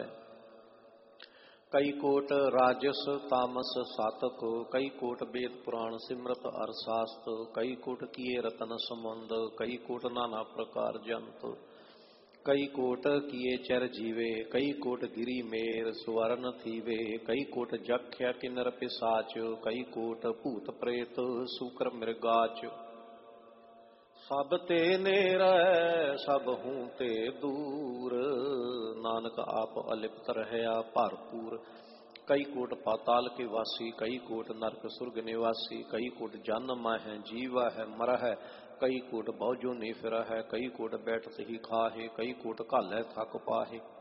कई कोट राजस तामस सातक कई कोट वेद पुराण सिमरत अर शास्त। कई कोट किए रतन समुंद कई कोट नाना प्रकार जंत। कई कोट किए चर जीवे कई कोट गिरी मेर स्वर्ण थीवे। कई कोट जख्या किन्नर पिसाच कई कोट भूत प्रेत सूकर मृगाच। सब ते नेरै सब हूँ ते दूर नानक आप अलिप्त रहया भरपूर। कई कोट पाताल के वासी कई कोट नरक सुर्ग निवासी। कई कोट जन्म है जीवा है मर है कई कोट बहुजो नहीं फिर है। कई कोट बैठत ही खाहे कई कोट घालै थक पाहे।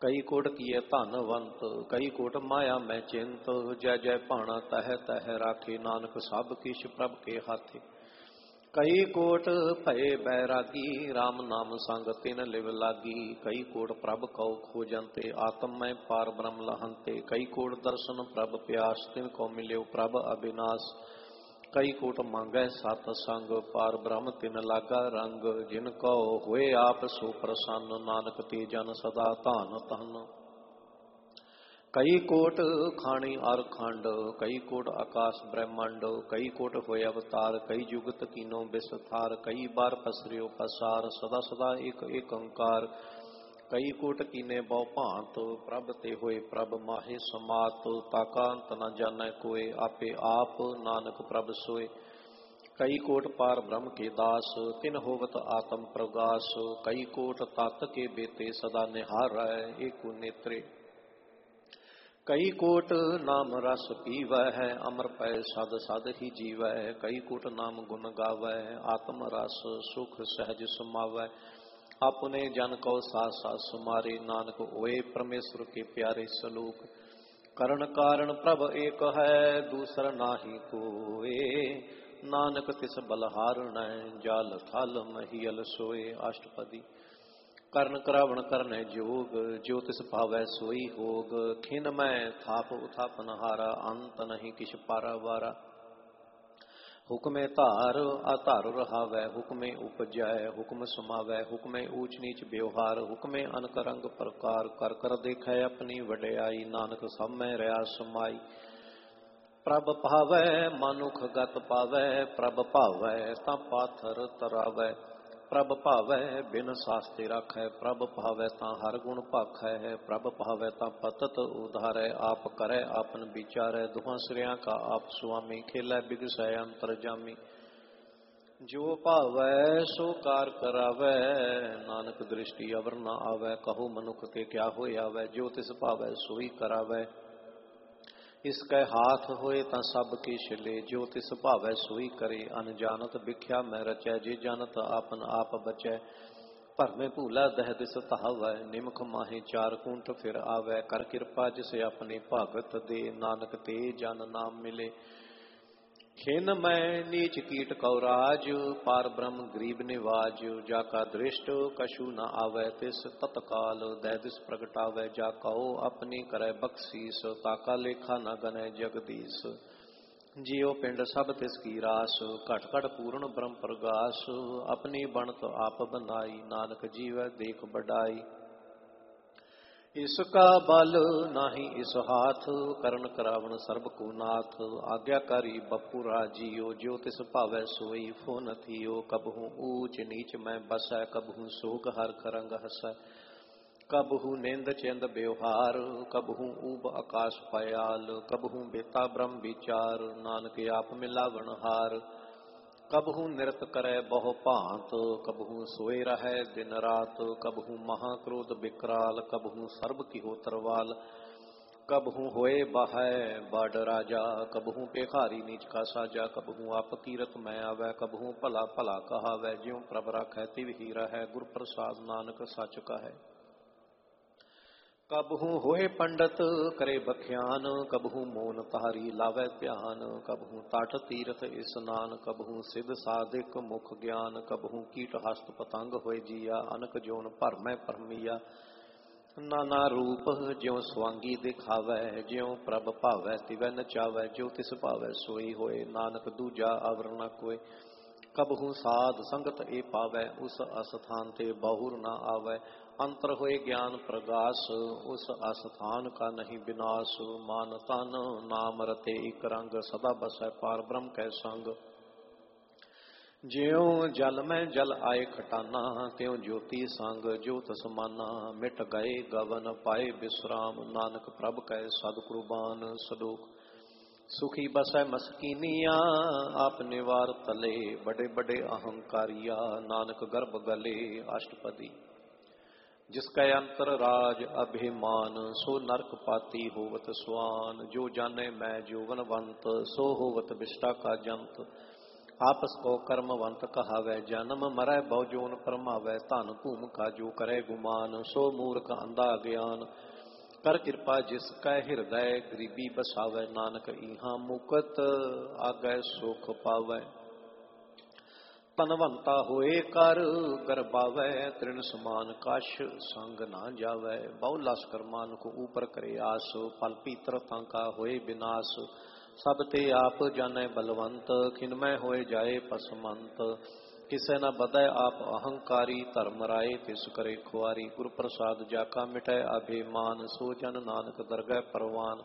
कई कोट किए धनवंत, कई कोट माया मैं चिंत। जय जय भाणा तह तह राखे, नानक सब किश प्रभ के हाथे। कई कोट भये बैरागी, राम नाम संग तिन लिव लागी। कई कोट प्रभ कौ खोजंते, आत्म मैं पार ब्रह्म लहंते। कई कोट दर्शन प्रभ प्यास, तिन को मिल्यो प्रभ अविनाश। कई कोट मांगै सत संग, पार ब्रह्म तिन लागा रंग। जिन को होए आप सो प्रसन्न, नानक ते जन सदा धन धन। कई कोट खाणी अर खंड, कई कोट आकाश ब्रह्मांड। कई कोट होए अवतार, कई जुगत कीनो विस्तार। कई बार पसरियो पसार, सदा सदा एक एक ओंकार। कई कोट कीने बहु भांत, प्रभ ते होए प्रभ माहे समात। ताका अंत न जानै कोय, आपे आप नानक प्रभ सोए। कई कोट पार ब्रह्म के दास, तिन होवत आत्म प्रगास। कई कोट तत् के बेते, सदा निहारै एको नेत्रे। कई कोट नाम रस पीवै है, अमर पै सद सद ही जीवै। कई कोट नाम गुण गावै, आत्म रस सुख सहज समावै। अपने जन को सास सास सुमारे, नानक होए परमेश्वर के प्यारे सलोक। करण कारण प्रभ एक है, दूसर नाही कोय। नानक तिस बलहारणै, जाल थल महियल सोए। अष्टपदी। करण करावण करनै जोग, जो तिस भावै सोई होग। खिन मैं थाप उथापन हारा, अंत नहीं किछ पारावारा। हुक्मे धार आधार रहावै, हुक्मे उपजै हुक्म समावै। हुक्मे ऊच नीच व्यवहार, हुक्मे अनक रंग प्रकार। कर कर देखै अपनी वड्याई, नानक सब में रहा समाई। प्रभ भावै मानुख गत पावै, प्रभ भावै तां पाथर तरावै। प्रभ भावै बिन सास्ते राखै, प्रभ भावै तां हर गुण भाखै। प्रभ भावै तां पतत उधारै, आप करै आपन विचारै। दुहां सिरियां का आप सुआमी, खेलै बिगसै अंतरजामी। जो भावै सो कार करावै, नानक दृष्टि अवर न आवै। कहो मनुख ते क्या होए आवै, जो तिस भावै सोई करावै। इसकै हाथ होए तां सब किश ले, जो तिस भावै सोई करे। अनजानत बिख्या मैं रचै, जे जानत आपन आप बचै। भरमे भूला दह दिस धावै, निमख माहे चार कुंट फिर आवै। कर कृपा जिसे अपने भागत दे, नानक ते जन नाम मिले। खिन मैं नीच कीट कौराज, पार ब्रह्म गरीब निवाज। जाका दृष्ट कछु न आवे, तिस तत्काल दै दिस प्रगटावै। जाका अपनी करे बख्शीस, ताका लेखा न गनै जगदीश। जियो पिंड सब तिस की रास, घट घट पूर्ण ब्रह्म प्रगास। अपनी बनत आप बनाई, नानक जीवै देख बढ़ाई। इसका बल नाही इस हाथ, करण करावण सर्ब को नाथ। आज्ञाकारी बपुरा जियो, जो तिस भावै सोई फो न थियो। कबहू ऊच नीच मैं बसै, कबहू सोग हरख रंग हसै। कबहू निंद चिंद व्यवहार, कबहू ऊब आकाश पयाल। कबहू बेता ब्रह्म विचार, नानक आप मिलावण हार। कबहू निरत करे बहु भांत, कबहू सोए रहै दिन रात। कबहू महाक्रोध विकराल, कबहू सर्ब किहो तरवाल। कबहू होए बहै बड़ राजा, कबहू पेखारी नीच का साजा। कबहू आप कीरत मैं आवै, कबहू भला भला कहावै। ज्यों प्रभ राखै तिव ही रहै, गुर प्रसाद नानक सच कहै। कबहू होए पंडित करे बख्यान, कबहू मोन तारी लावै ध्यान। कबहू तट तीर्थ स्नान, कबहू सिद्ध साधिक मुख ज्ञान। कबहू कीट हस्त पतंग होए जिया, अनक जोन भरमै भरमिया। नाना रूप ज्यों स्वांगी दिखावै, ज्यों प्रभ भावै तिवै नचावै। जो तिस भावै सोई होए, नानक दूजा अवर न कोय। कबहू साध संगत ए पावै, उस अस्थान ते बहुर न आवै। अंतर होए ज्ञान प्रगास, उस अस्थान का नहीं विनाश। मान तन नाम रते एक रंग, सदा बसै पार ब्रह्म कै संग। ज्यों जल में जल आए खटाना, त्यों ज्योति संग ज्योत समाना। मिट गए गवन पाए विश्राम, नानक प्रभ कै सद कुर्बान। सलोक। सुखी बसै मस्कीनिया, आप निवार तले। बड़े बड़े अहंकारिया, नानक गर्भ गले। अष्टपदी। जिसकै अंतर राज अभिमान, सो नरक पाती होवत स्वान। जो जाने मैं जोवनवंत, सो होवत विष्टा का जंत। आपस को कर्मवंत कहावै, जन्म मरै बहु जोन परमावै, धन भूम का जो करे गुमान, सो मूर्ख अंधा ज्ञान। कर कृपा जिसकै हृदय, गरीबी बसावै, नानक इहाँ मुकत आगै सुख पावै। तनवंता होए कर गरबावै, तृण समान कश संग ना जावै। बहु लश्कर मान को ऊपर करे आस, फल पीतर तांका होए विनाश। सब ते आप जानै बलवंत, खिनमय होए जाए पसमंत। किसे न बदै आप अहंकारी, धर्म राय तिस करे खुआरी। गुर प्रसाद जाका मिटै अभिमान, सो जन नानक दरगह परवान।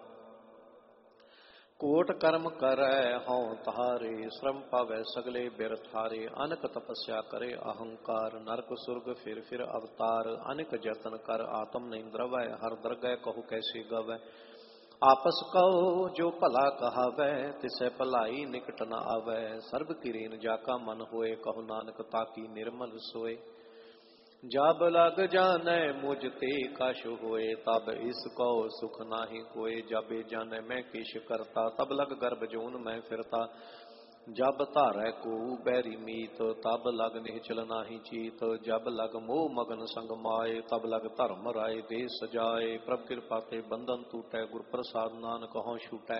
कोट कर्म करै हਉ तारे, श्रम पावै सगले बिरथारे। अनक तपस्या करे अहंकार, नरक सुरग फिर अवतार। अनेक जतन कर आत्म नहीं द्रवै, हर दरगह कहु कैसे गवै। आपस कहो जो भला कहावै, तिसै भलाई निकट न आवै। सर्ब किरीन जाका मन होए, कहु नानक ताकी निर्मल सोए। जब लग जानै मुझ ते कछ होए, तब इसको सुख नाही कोय। जब जानै मैं किश करता, तब लग गर्भ जोन मैं फिरता। जब धारै को बैरी मीत, तब लग निहचल नाही चीत। जब लग मोह मगन संग माए, तब लग धर्म राय दे सजाए। प्रभ कृपा ते बंधन टूटै, गुर प्रसाद नानक हਉ छूटै।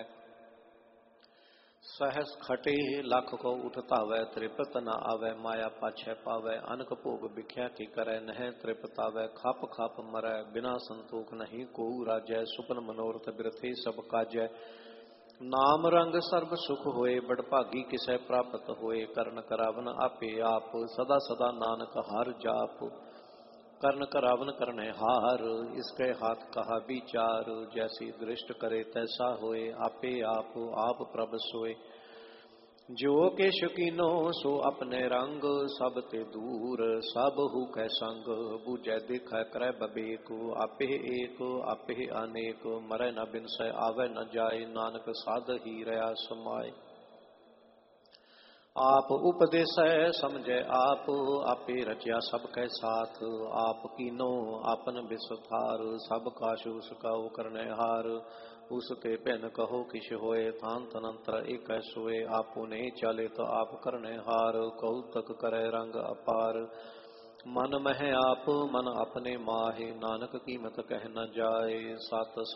सहस खटे लख को उठतावै, त्रिपत न आवै माया पाछै पावै। अनक भोग बिख्या की करै, नह त्रिपतावै। खप खप मरै बिना संतोख, नहीं को राजै। सुपन मनोरथ बिरथे सब काजै। नाम रंग सर्ब सुख होए, बड़भागी किसै प्राप्त होए। करण करावन आपे आप, सदा सदा नानक हर जाप। कर्ण करावन करने हार, इसके हाथ कहा विचार। जैसी दृष्ट करे तैसा होए, आपे आप प्रभ सोए। जो किश कीनो सो अपने रंग, सब ते दूर सब हु कै संग। बूझै देखै करै बबेक, आपे एक आपे अनेक। मरै न बिनसै आवे न जाए, नानक साध ही रहा समाए। आप उपदेसै समझै आप, आपे रचिया सब कै साथ। आप कीनो आपन बिसथार, सब काश उसका करने हार। उसते भिन कहो किश होए, थान तनंतर एक सोए। आपुने चले तो आप करने हार, कौतक करे रंग अपार। मन मह आप मन अपने माहे, नानक कीमत कह न जाए। सत